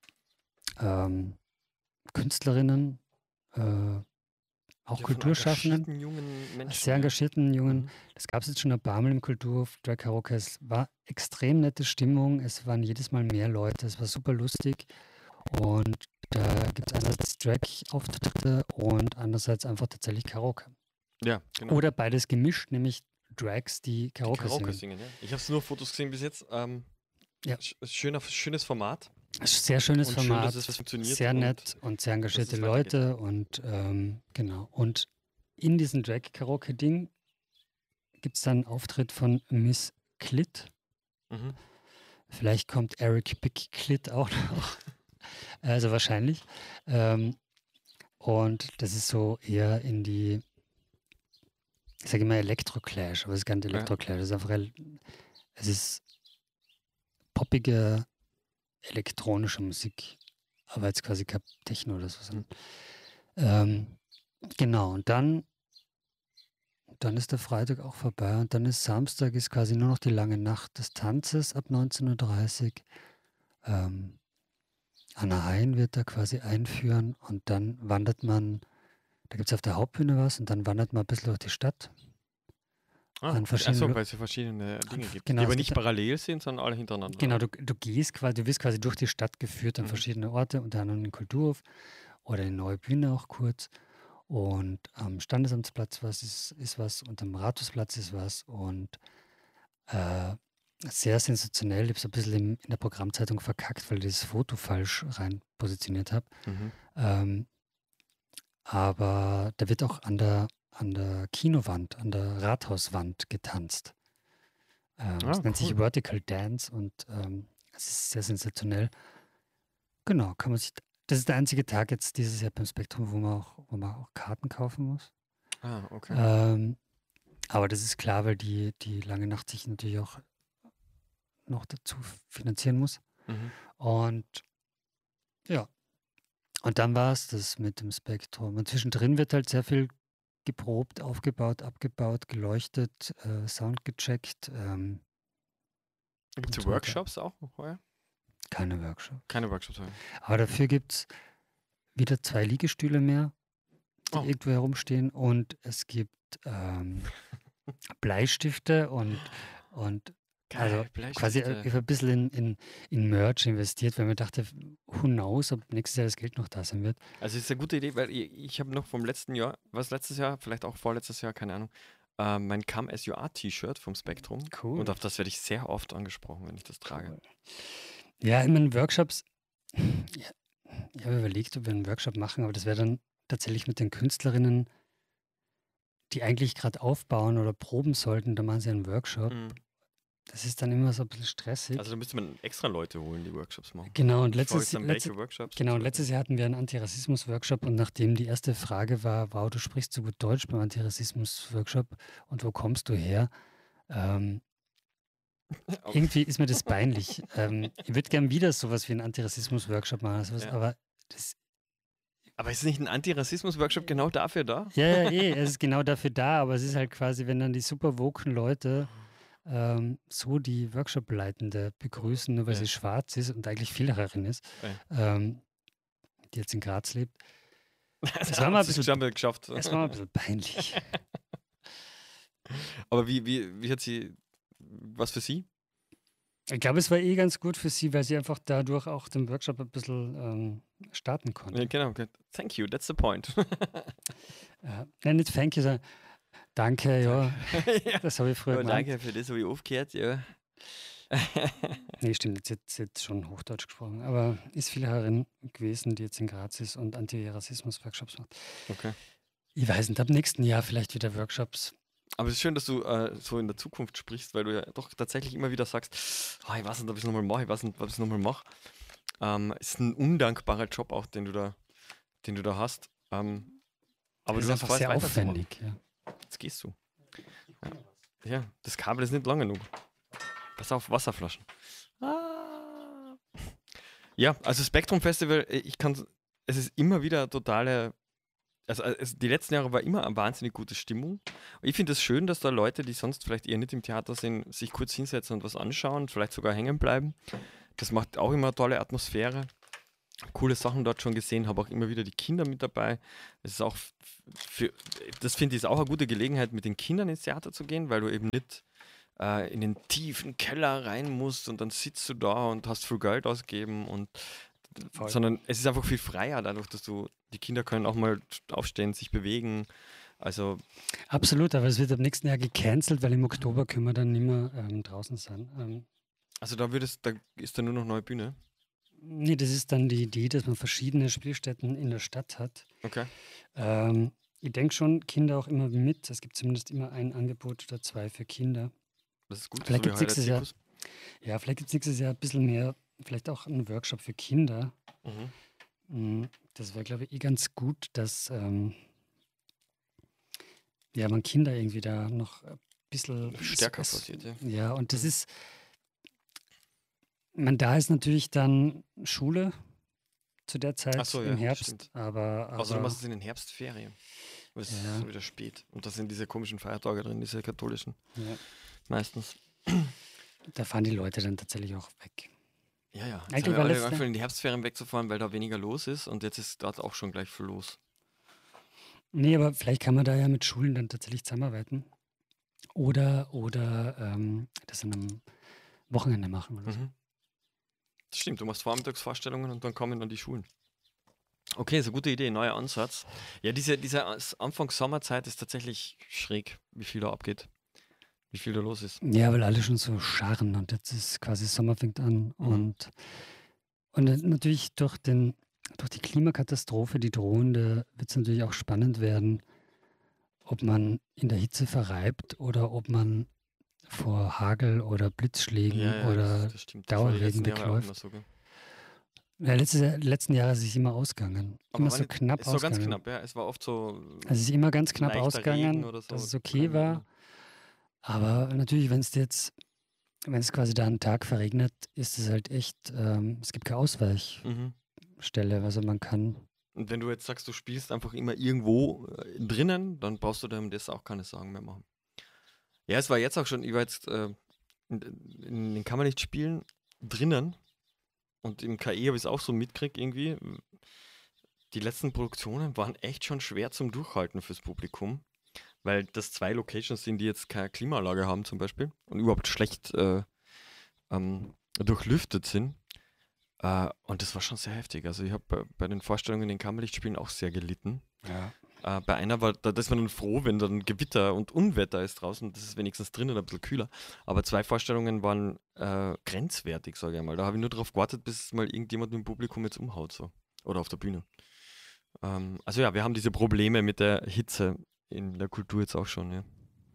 Speaker 2: ähm, Künstlerinnen, äh, auch
Speaker 1: Ja, von
Speaker 2: Kulturschaffenden,
Speaker 1: engagierten jungen Menschen.
Speaker 2: sehr
Speaker 1: Ja.
Speaker 2: engagierten Jungen.
Speaker 1: Mhm.
Speaker 2: Das gab es jetzt schon ein paar Mal im Kulturhof, Drag Karaoke. Es war extrem nette Stimmung, es waren jedes Mal mehr Leute, es war super lustig. Und da gibt es einerseits Drag-Auftritte und andererseits einfach tatsächlich Karaoke.
Speaker 1: Ja, genau.
Speaker 2: Oder beides gemischt, nämlich Drags, die
Speaker 1: Die
Speaker 2: Karaoke,
Speaker 1: Karaoke
Speaker 2: singen.
Speaker 1: singen, ja. Ich habe nur Fotos gesehen bis jetzt. Ähm,
Speaker 2: Ja.
Speaker 1: sch- schöner, schönes Format.
Speaker 2: Sehr schönes
Speaker 1: Und schön,
Speaker 2: Format,
Speaker 1: dass es funktioniert
Speaker 2: sehr
Speaker 1: und
Speaker 2: nett und sehr engagierte
Speaker 1: dass es weitergeht.
Speaker 2: Leute und ähm, genau. Und in diesem Drag-Karaoke-Ding gibt es dann einen Auftritt von Miss Clit.
Speaker 1: Mhm.
Speaker 2: Vielleicht kommt Eric Big Clit auch noch. Also wahrscheinlich. Ähm, und das ist so eher in die, ich sage immer Elektro-Clash, aber es ist gar nicht
Speaker 1: Ja.
Speaker 2: Elektro-Clash, es ist einfach, el- es ist poppige elektronische Musik, aber jetzt quasi kein Techno oder so. sondern- Ähm, genau, und dann, dann ist der Freitag auch vorbei und dann ist Samstag ist quasi nur noch die lange Nacht des Tanzes ab neunzehn Uhr dreißig. Ähm, Anna Hein wird da quasi einführen und dann wandert man, da gibt es auf der Hauptbühne was und dann wandert man ein bisschen durch die Stadt.
Speaker 1: Ah,
Speaker 2: An
Speaker 1: okay.
Speaker 2: verschiedenen
Speaker 1: Achso,
Speaker 2: Lo-
Speaker 1: weil es ja verschiedene Dinge gibt,
Speaker 2: genau,
Speaker 1: die
Speaker 2: es
Speaker 1: aber
Speaker 2: gibt
Speaker 1: nicht parallel sind, sondern alle hintereinander.
Speaker 2: Genau,
Speaker 1: oder?
Speaker 2: du, du gehst quasi, du wirst quasi durch die Stadt geführt an
Speaker 1: Mhm.
Speaker 2: verschiedene Orte, unter anderem den Kulturhof oder die Neue Bühne auch kurz. Und am Standesamtsplatz was ist, ist was und am Rathausplatz ist was. Und äh, sehr sensationell. Ich habe es ein bisschen im, in der Programmzeitung verkackt, weil ich das Foto falsch rein positioniert habe.
Speaker 1: Mhm.
Speaker 2: Ähm, aber da wird auch an der, an der Kinowand, an der Rathauswand getanzt. Ähm,
Speaker 1: Ah,
Speaker 2: es nennt sich
Speaker 1: cool.
Speaker 2: Vertical Dance und ähm, es ist sehr sensationell. Genau, kann man sich. Das ist der einzige Tag jetzt dieses Jahr beim Spektrum, wo man auch, wo man auch Karten kaufen muss.
Speaker 1: Ah, okay.
Speaker 2: Ähm, aber das ist klar, weil die, die lange Nacht sich natürlich auch noch dazu finanzieren muss.
Speaker 1: Mhm.
Speaker 2: Und ja, und dann war es das mit dem Spektrum. Und zwischendrin wird halt sehr viel geprobt, aufgebaut, abgebaut, geleuchtet, äh, Sound gecheckt. Ähm,
Speaker 1: Gibt
Speaker 2: und
Speaker 1: es
Speaker 2: so weiter.
Speaker 1: Workshops auch heuer?
Speaker 2: Keine Workshops.
Speaker 1: Keine Workshops heuer.
Speaker 2: Aber dafür gibt es wieder zwei Liegestühle mehr, die
Speaker 1: Oh.
Speaker 2: irgendwo herumstehen. Und es gibt ähm, Bleistifte und, und also
Speaker 1: Geil,
Speaker 2: quasi äh,
Speaker 1: Bleistifte.
Speaker 2: ich habe ein bisschen in, in, in Merch investiert, weil mir dachte, who knows, ob nächstes Jahr das Geld noch da sein wird.
Speaker 1: Also es ist eine gute Idee, weil ich, ich habe noch vom letzten Jahr, was letztes Jahr, vielleicht auch vorletztes Jahr, keine Ahnung, äh, mein Come As You Are T-Shirt vom Spektrum.
Speaker 2: Cool.
Speaker 1: Und auf das werde ich sehr oft angesprochen, wenn ich das trage.
Speaker 2: Cool. Ja, in meinen Workshops, ja, ich habe überlegt, ob wir einen Workshop machen, aber das wäre dann tatsächlich mit den Künstlerinnen, die eigentlich gerade aufbauen oder proben sollten, da machen sie einen Workshop.
Speaker 1: Mhm.
Speaker 2: Das ist dann immer so ein bisschen stressig.
Speaker 1: Also da müsste man extra Leute holen, die Workshops machen.
Speaker 2: Genau, und
Speaker 1: Bevor
Speaker 2: letztes,
Speaker 1: es dann
Speaker 2: letzte,
Speaker 1: welche Workshops
Speaker 2: genau,
Speaker 1: und
Speaker 2: und
Speaker 1: so
Speaker 2: letztes Jahr hatten wir einen Antirassismus-Workshop und nachdem die erste Frage war, wow, du sprichst so gut Deutsch beim Antirassismus-Workshop und wo kommst du her? Ähm,
Speaker 1: weiter.
Speaker 2: irgendwie ist mir das peinlich. ähm, ich würde gern wieder sowas wie einen Antirassismus-Workshop machen, sowas,
Speaker 1: Ja.
Speaker 2: aber das,
Speaker 1: Aber ist nicht ein Antirassismus-Workshop genau dafür da?
Speaker 2: ja, ja, eh, es ist genau dafür da, aber es ist halt quasi, wenn dann die super woken Leute ähm, so die Workshop-Leitende begrüßen, nur weil
Speaker 1: Ja.
Speaker 2: sie schwarz ist und eigentlich Villacherin ist,
Speaker 1: Ja.
Speaker 2: ähm, die jetzt in Graz lebt.
Speaker 1: Das
Speaker 2: Es war mal ein
Speaker 1: haben sie
Speaker 2: bisschen,
Speaker 1: schon geschafft.
Speaker 2: es war mal ein bisschen peinlich.
Speaker 1: Aber wie, wie, wie hat sie, was für sie?
Speaker 2: Ich glaube, es war eh ganz gut für sie, weil sie einfach dadurch auch den Workshop ein bisschen ähm, starten konnte.
Speaker 1: Ja, genau, okay. Thank you, that's the point.
Speaker 2: Äh, nein, nicht thank you, sondern danke, ja,
Speaker 1: ja.
Speaker 2: das habe ich früher
Speaker 1: Aber
Speaker 2: gemacht.
Speaker 1: danke, für das habe ich aufgehört, ja.
Speaker 2: Nee, stimmt, jetzt hat sie jetzt schon Hochdeutsch gesprochen, aber ist Villacherin gewesen, die jetzt in Graz ist und Antirassismus-Workshops macht.
Speaker 1: Okay.
Speaker 2: Ich weiß nicht, ab nächsten Jahr vielleicht wieder Workshops.
Speaker 1: Aber es ist schön, dass du äh, so in der Zukunft sprichst, weil du ja doch tatsächlich immer wieder sagst, oh, ich weiß nicht, ob ich es nochmal mache, ich weiß nicht, ob ich es nochmal mache. Ähm, es ist ein undankbarer Job auch, den du da, den du da hast. Ähm, aber
Speaker 2: das
Speaker 1: du
Speaker 2: ist
Speaker 1: hast
Speaker 2: einfach sehr
Speaker 1: vor, es weiterzumachen.
Speaker 2: aufwendig. Ja.
Speaker 1: Jetzt gehst du. Ja. ja, das Kabel ist nicht lang genug. Pass auf, Wasserflaschen. Ah. Ja, also Spektrum Festival, ich kann, es ist immer wieder eine totale Also, also die letzten Jahre war immer eine wahnsinnig gute Stimmung. Und ich finde es schön, dass da Leute, die sonst vielleicht eher nicht im Theater sind, sich kurz hinsetzen und was anschauen, vielleicht sogar hängen bleiben. Das macht auch immer eine tolle Atmosphäre. Coole Sachen dort schon gesehen, habe auch immer wieder die Kinder mit dabei. Das ist auch f- für, das finde ich ist auch eine gute Gelegenheit, mit den Kindern ins Theater zu gehen, weil du eben nicht äh, in den tiefen Keller rein musst und dann sitzt du da und hast viel Geld ausgegeben und
Speaker 2: Voll.
Speaker 1: sondern es ist einfach viel freier, dadurch, dass du, die Kinder können auch mal aufstehen, sich bewegen. Also,
Speaker 2: Absolut, aber es wird ab nächsten Jahr gecancelt, weil im Oktober können wir dann nicht mehr ähm, draußen sein. Ähm,
Speaker 1: also da wird es, da ist dann nur noch neue Bühne.
Speaker 2: nee, das ist dann die Idee, dass man verschiedene Spielstätten in der Stadt hat.
Speaker 1: Okay.
Speaker 2: Ähm, ich denke schon, Kinder auch immer mit. Es gibt zumindest immer ein Angebot oder zwei für Kinder.
Speaker 1: Das ist gut,
Speaker 2: Vielleicht
Speaker 1: so wie
Speaker 2: gibt es
Speaker 1: heuer
Speaker 2: nächstes Jahr,
Speaker 1: Zirkus.
Speaker 2: ja, vielleicht gibt es nächstes Jahr ein bisschen mehr, vielleicht auch einen Workshop für Kinder.
Speaker 1: Mhm.
Speaker 2: Mm, Das wäre, glaube ich, eh ganz gut, dass ähm, ja, man Kinder irgendwie da noch ein bisschen
Speaker 1: Stärker
Speaker 2: es-
Speaker 1: forciert, ja.
Speaker 2: Ja, und das
Speaker 1: Mhm.
Speaker 2: ist, man, da ist natürlich dann Schule zu der Zeit
Speaker 1: Ach so,
Speaker 2: im
Speaker 1: ja,
Speaker 2: Herbst,
Speaker 1: stimmt.
Speaker 2: aber,
Speaker 1: Außer du
Speaker 2: aber
Speaker 1: machst es in den Herbstferien. Aber es ist
Speaker 2: Ja.
Speaker 1: schon wieder spät. Und da sind diese komischen Feiertage drin, diese katholischen.
Speaker 2: ja,
Speaker 1: Meistens.
Speaker 2: da fahren die Leute dann tatsächlich auch weg.
Speaker 1: Ja, ja. Jetzt
Speaker 2: Eigentlich
Speaker 1: haben wir
Speaker 2: war
Speaker 1: alle
Speaker 2: letzte-
Speaker 1: angefangen, in die Herbstferien wegzufahren, weil da weniger los ist. Und jetzt ist dort auch schon gleich viel los.
Speaker 2: Nee, aber vielleicht kann man da ja mit Schulen dann tatsächlich zusammenarbeiten. Oder, oder ähm, das an einem Wochenende machen oder so.
Speaker 1: Mhm. Das stimmt, du machst Vormittagsvorstellungen und dann kommen dann die Schulen. Okay, ist eine gute Idee, neuer Ansatz. Ja, diese, diese As- Anfang-Sommerzeit ist tatsächlich schräg, wie viel da abgeht. Wie viel da los ist.
Speaker 2: Ja, weil alle schon so scharren und jetzt ist quasi Sommer fängt an.
Speaker 1: Mhm.
Speaker 2: Und, und dann natürlich durch, den, durch die Klimakatastrophe, die drohende, wird es natürlich auch spannend werden, ob man in der Hitze verreibt oder ob man vor Hagel oder Blitzschlägen
Speaker 1: Ja, ja,
Speaker 2: oder
Speaker 1: das, das stimmt. Das war die
Speaker 2: Dauerregen
Speaker 1: letzten Jahre auch
Speaker 2: wegläuft.
Speaker 1: immer so, gell?
Speaker 2: Ja, letzte, letzten Jahre ist es immer ausgegangen.
Speaker 1: Aber
Speaker 2: Immer
Speaker 1: war
Speaker 2: so
Speaker 1: nicht,
Speaker 2: knapp
Speaker 1: es war ganz
Speaker 2: ausgegangen.
Speaker 1: knapp, ja. Es war oft so
Speaker 2: Also es ist immer ganz knapp
Speaker 1: leichter
Speaker 2: ausgegangen,
Speaker 1: Regen oder so.
Speaker 2: dass es okay
Speaker 1: Kleine-
Speaker 2: war. Aber natürlich, wenn es jetzt, wenn es quasi da einen Tag verregnet, ist es halt echt, ähm, es gibt keine Ausweichstelle.
Speaker 1: Mhm.
Speaker 2: Also man kann,
Speaker 1: Und wenn du jetzt sagst, du spielst einfach immer irgendwo äh, drinnen, dann brauchst du dir um das auch keine Sorgen mehr machen. Ja, es war jetzt auch schon, ich war jetzt äh, in, in den Kammerlichtspielen drinnen und im K I habe ich es auch so mitgekriegt irgendwie. Die letzten Produktionen waren echt schon schwer zum Durchhalten fürs Publikum, weil das zwei Locations sind, die jetzt keine Klimaanlage haben zum Beispiel und überhaupt schlecht äh, ähm, durchlüftet sind. Äh, und das war schon sehr heftig. Also ich habe bei, bei den Vorstellungen in den Kammerlichtspielen auch sehr gelitten.
Speaker 2: ja,
Speaker 1: Äh, bei einer war, da, da ist man dann froh, wenn dann Gewitter und Unwetter ist draußen. Das ist wenigstens drinnen ein bisschen kühler. Aber zwei Vorstellungen waren äh, grenzwertig, sage ich mal. Da habe ich nur darauf gewartet, bis mal irgendjemand im Publikum jetzt umhaut. So. Oder auf der Bühne. Ähm, also ja, wir haben diese Probleme mit der Hitze in der Kultur jetzt auch schon. Ja.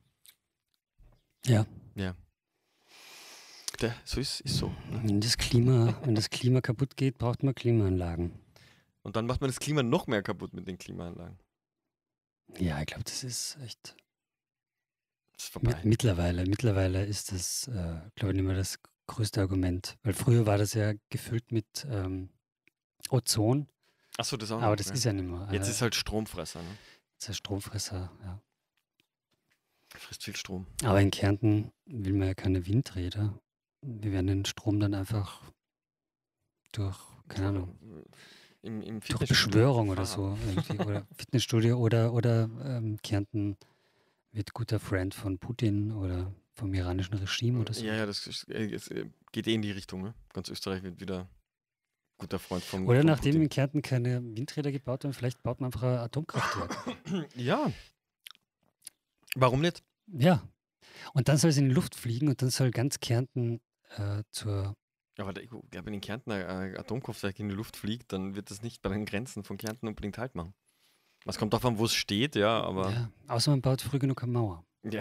Speaker 2: ja.
Speaker 1: Ja. Der, so ist, ist so. Ne?
Speaker 2: Wenn das Klima, wenn das Klima kaputt geht, braucht man Klimaanlagen.
Speaker 1: Und dann macht man das Klima noch mehr kaputt mit den Klimaanlagen.
Speaker 2: Ja, ich glaube, das ist echt.
Speaker 1: Das ist vorbei.
Speaker 2: Mit, mittlerweile, mittlerweile ist das, äh, glaube ich, nicht mehr das größte Argument. Weil früher war das ja gefüllt mit ähm, Ozon,
Speaker 1: Achso, das auch
Speaker 2: aber
Speaker 1: noch,
Speaker 2: das
Speaker 1: ja.
Speaker 2: ist ja nicht mehr.
Speaker 1: Jetzt
Speaker 2: äh,
Speaker 1: ist halt Stromfresser. Ne?
Speaker 2: das ist ein Stromfresser, ja.
Speaker 1: Frisst viel Strom.
Speaker 2: Aber in Kärnten will man ja keine Windräder. Wir werden den Strom dann einfach durch, keine Ahnung,
Speaker 1: Im, im
Speaker 2: durch
Speaker 1: Fitnessstudio
Speaker 2: Beschwörung oder
Speaker 1: fahren.
Speaker 2: so. Irgendwie. Oder Fitnessstudio oder, oder ähm, Kärnten wird guter Friend von Putin oder vom iranischen Regime oder so.
Speaker 1: Ja, ja, das ist, äh, es äh, geht eh in die Richtung. Ne? Ganz Österreich wird wieder guter Freund vom,
Speaker 2: Oder
Speaker 1: vom
Speaker 2: nachdem in
Speaker 1: Putin.
Speaker 2: Kärnten keine Windräder gebaut werden, vielleicht baut man einfach ein Atomkraftwerk.
Speaker 1: Ja. Warum nicht?
Speaker 2: Ja. Und dann soll es in die Luft fliegen und dann soll ganz Kärnten äh, zur.
Speaker 1: Aber da, ich glaube, wenn in Kärnten ein ein Atomkraftwerk in die Luft fliegt, dann wird das nicht bei den Grenzen von Kärnten unbedingt Halt machen. Es kommt davon, wo es steht, ja, aber.
Speaker 2: Ja, außer man baut früh genug eine Mauer.
Speaker 1: Ja.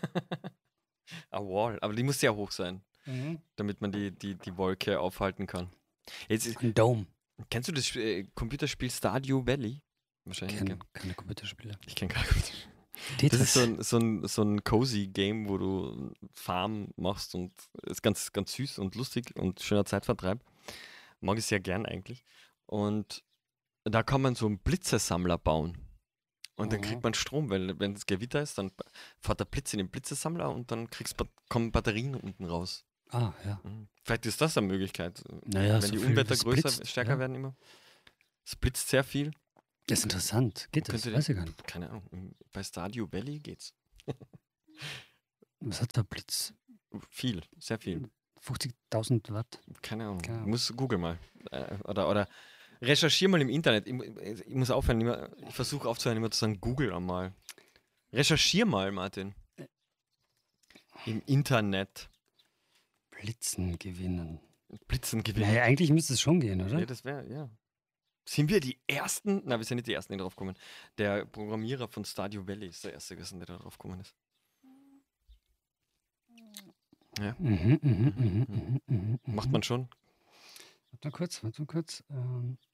Speaker 1: A Wall. Aber die muss sehr hoch sein, damit man die, die, die Wolke aufhalten kann. Jetzt, ist-
Speaker 2: Ein Dome.
Speaker 1: kennst du das Sp- äh, Computerspiel Stardew Valley? Wahrscheinlich.
Speaker 2: Kennen
Speaker 1: Kenn.
Speaker 2: keine Computerspiele.
Speaker 1: Ich kenne kein Computerspiel. Das
Speaker 2: Tetris.
Speaker 1: ist so ein, so ein, so ein cozy Game, wo du Farm machst und ist ganz, ganz süß und lustig und schöner Zeitvertreib. Mag ich sehr gern eigentlich. Und da kann man so einen Blitzesammler bauen. Und dann
Speaker 2: Mhm.
Speaker 1: kriegt man Strom, weil wenn es Gewitter ist, dann b- fährt der Blitz in den Blitzesammler und dann kriegst, bat- kommen Batterien unten raus.
Speaker 2: Ah, ja.
Speaker 1: Mhm. Vielleicht ist das eine Möglichkeit, äh,
Speaker 2: Naja,
Speaker 1: wenn
Speaker 2: so
Speaker 1: die
Speaker 2: viel
Speaker 1: Unwetter
Speaker 2: wie's
Speaker 1: größer,
Speaker 2: blitzt,
Speaker 1: stärker
Speaker 2: ja.
Speaker 1: werden immer. Es blitzt sehr viel.
Speaker 2: Das ist interessant. Geht
Speaker 1: Man
Speaker 2: das?
Speaker 1: könnte
Speaker 2: Weiß
Speaker 1: den,
Speaker 2: ich gar nicht.
Speaker 1: keine Ahnung, im- bei Stardew Valley geht's.
Speaker 2: Was hat der Blitz?
Speaker 1: Viel, sehr viel.
Speaker 2: fünfzigtausend Watt?
Speaker 1: Keine Ahnung.
Speaker 2: Keine Ahnung.
Speaker 1: Muss Google mal. Äh, oder, oder recherchier mal im Internet. Ich, mu- ich muss aufhören, immer, ich versuche aufzuhören, immer zu sagen, Google einmal. Recherchier mal, Martin. Im Internet.
Speaker 2: Blitzen gewinnen.
Speaker 1: Blitzen gewinnen.
Speaker 2: Naja, eigentlich müsste es schon gehen, oder?
Speaker 1: Ja, das wäre, ja. Sind wir die Ersten? Na, wir sind nicht die Ersten, die drauf kommen. Der Programmierer von Stardew Valley ist der Erste gewesen, der da drauf gekommen ist. Ja.
Speaker 2: Mhm, mhm, mhm,
Speaker 1: Mhm,
Speaker 2: mhm, mhm,
Speaker 1: Macht
Speaker 2: mhm.
Speaker 1: man schon.
Speaker 2: Warte mal kurz, warte mal kurz. Ähm,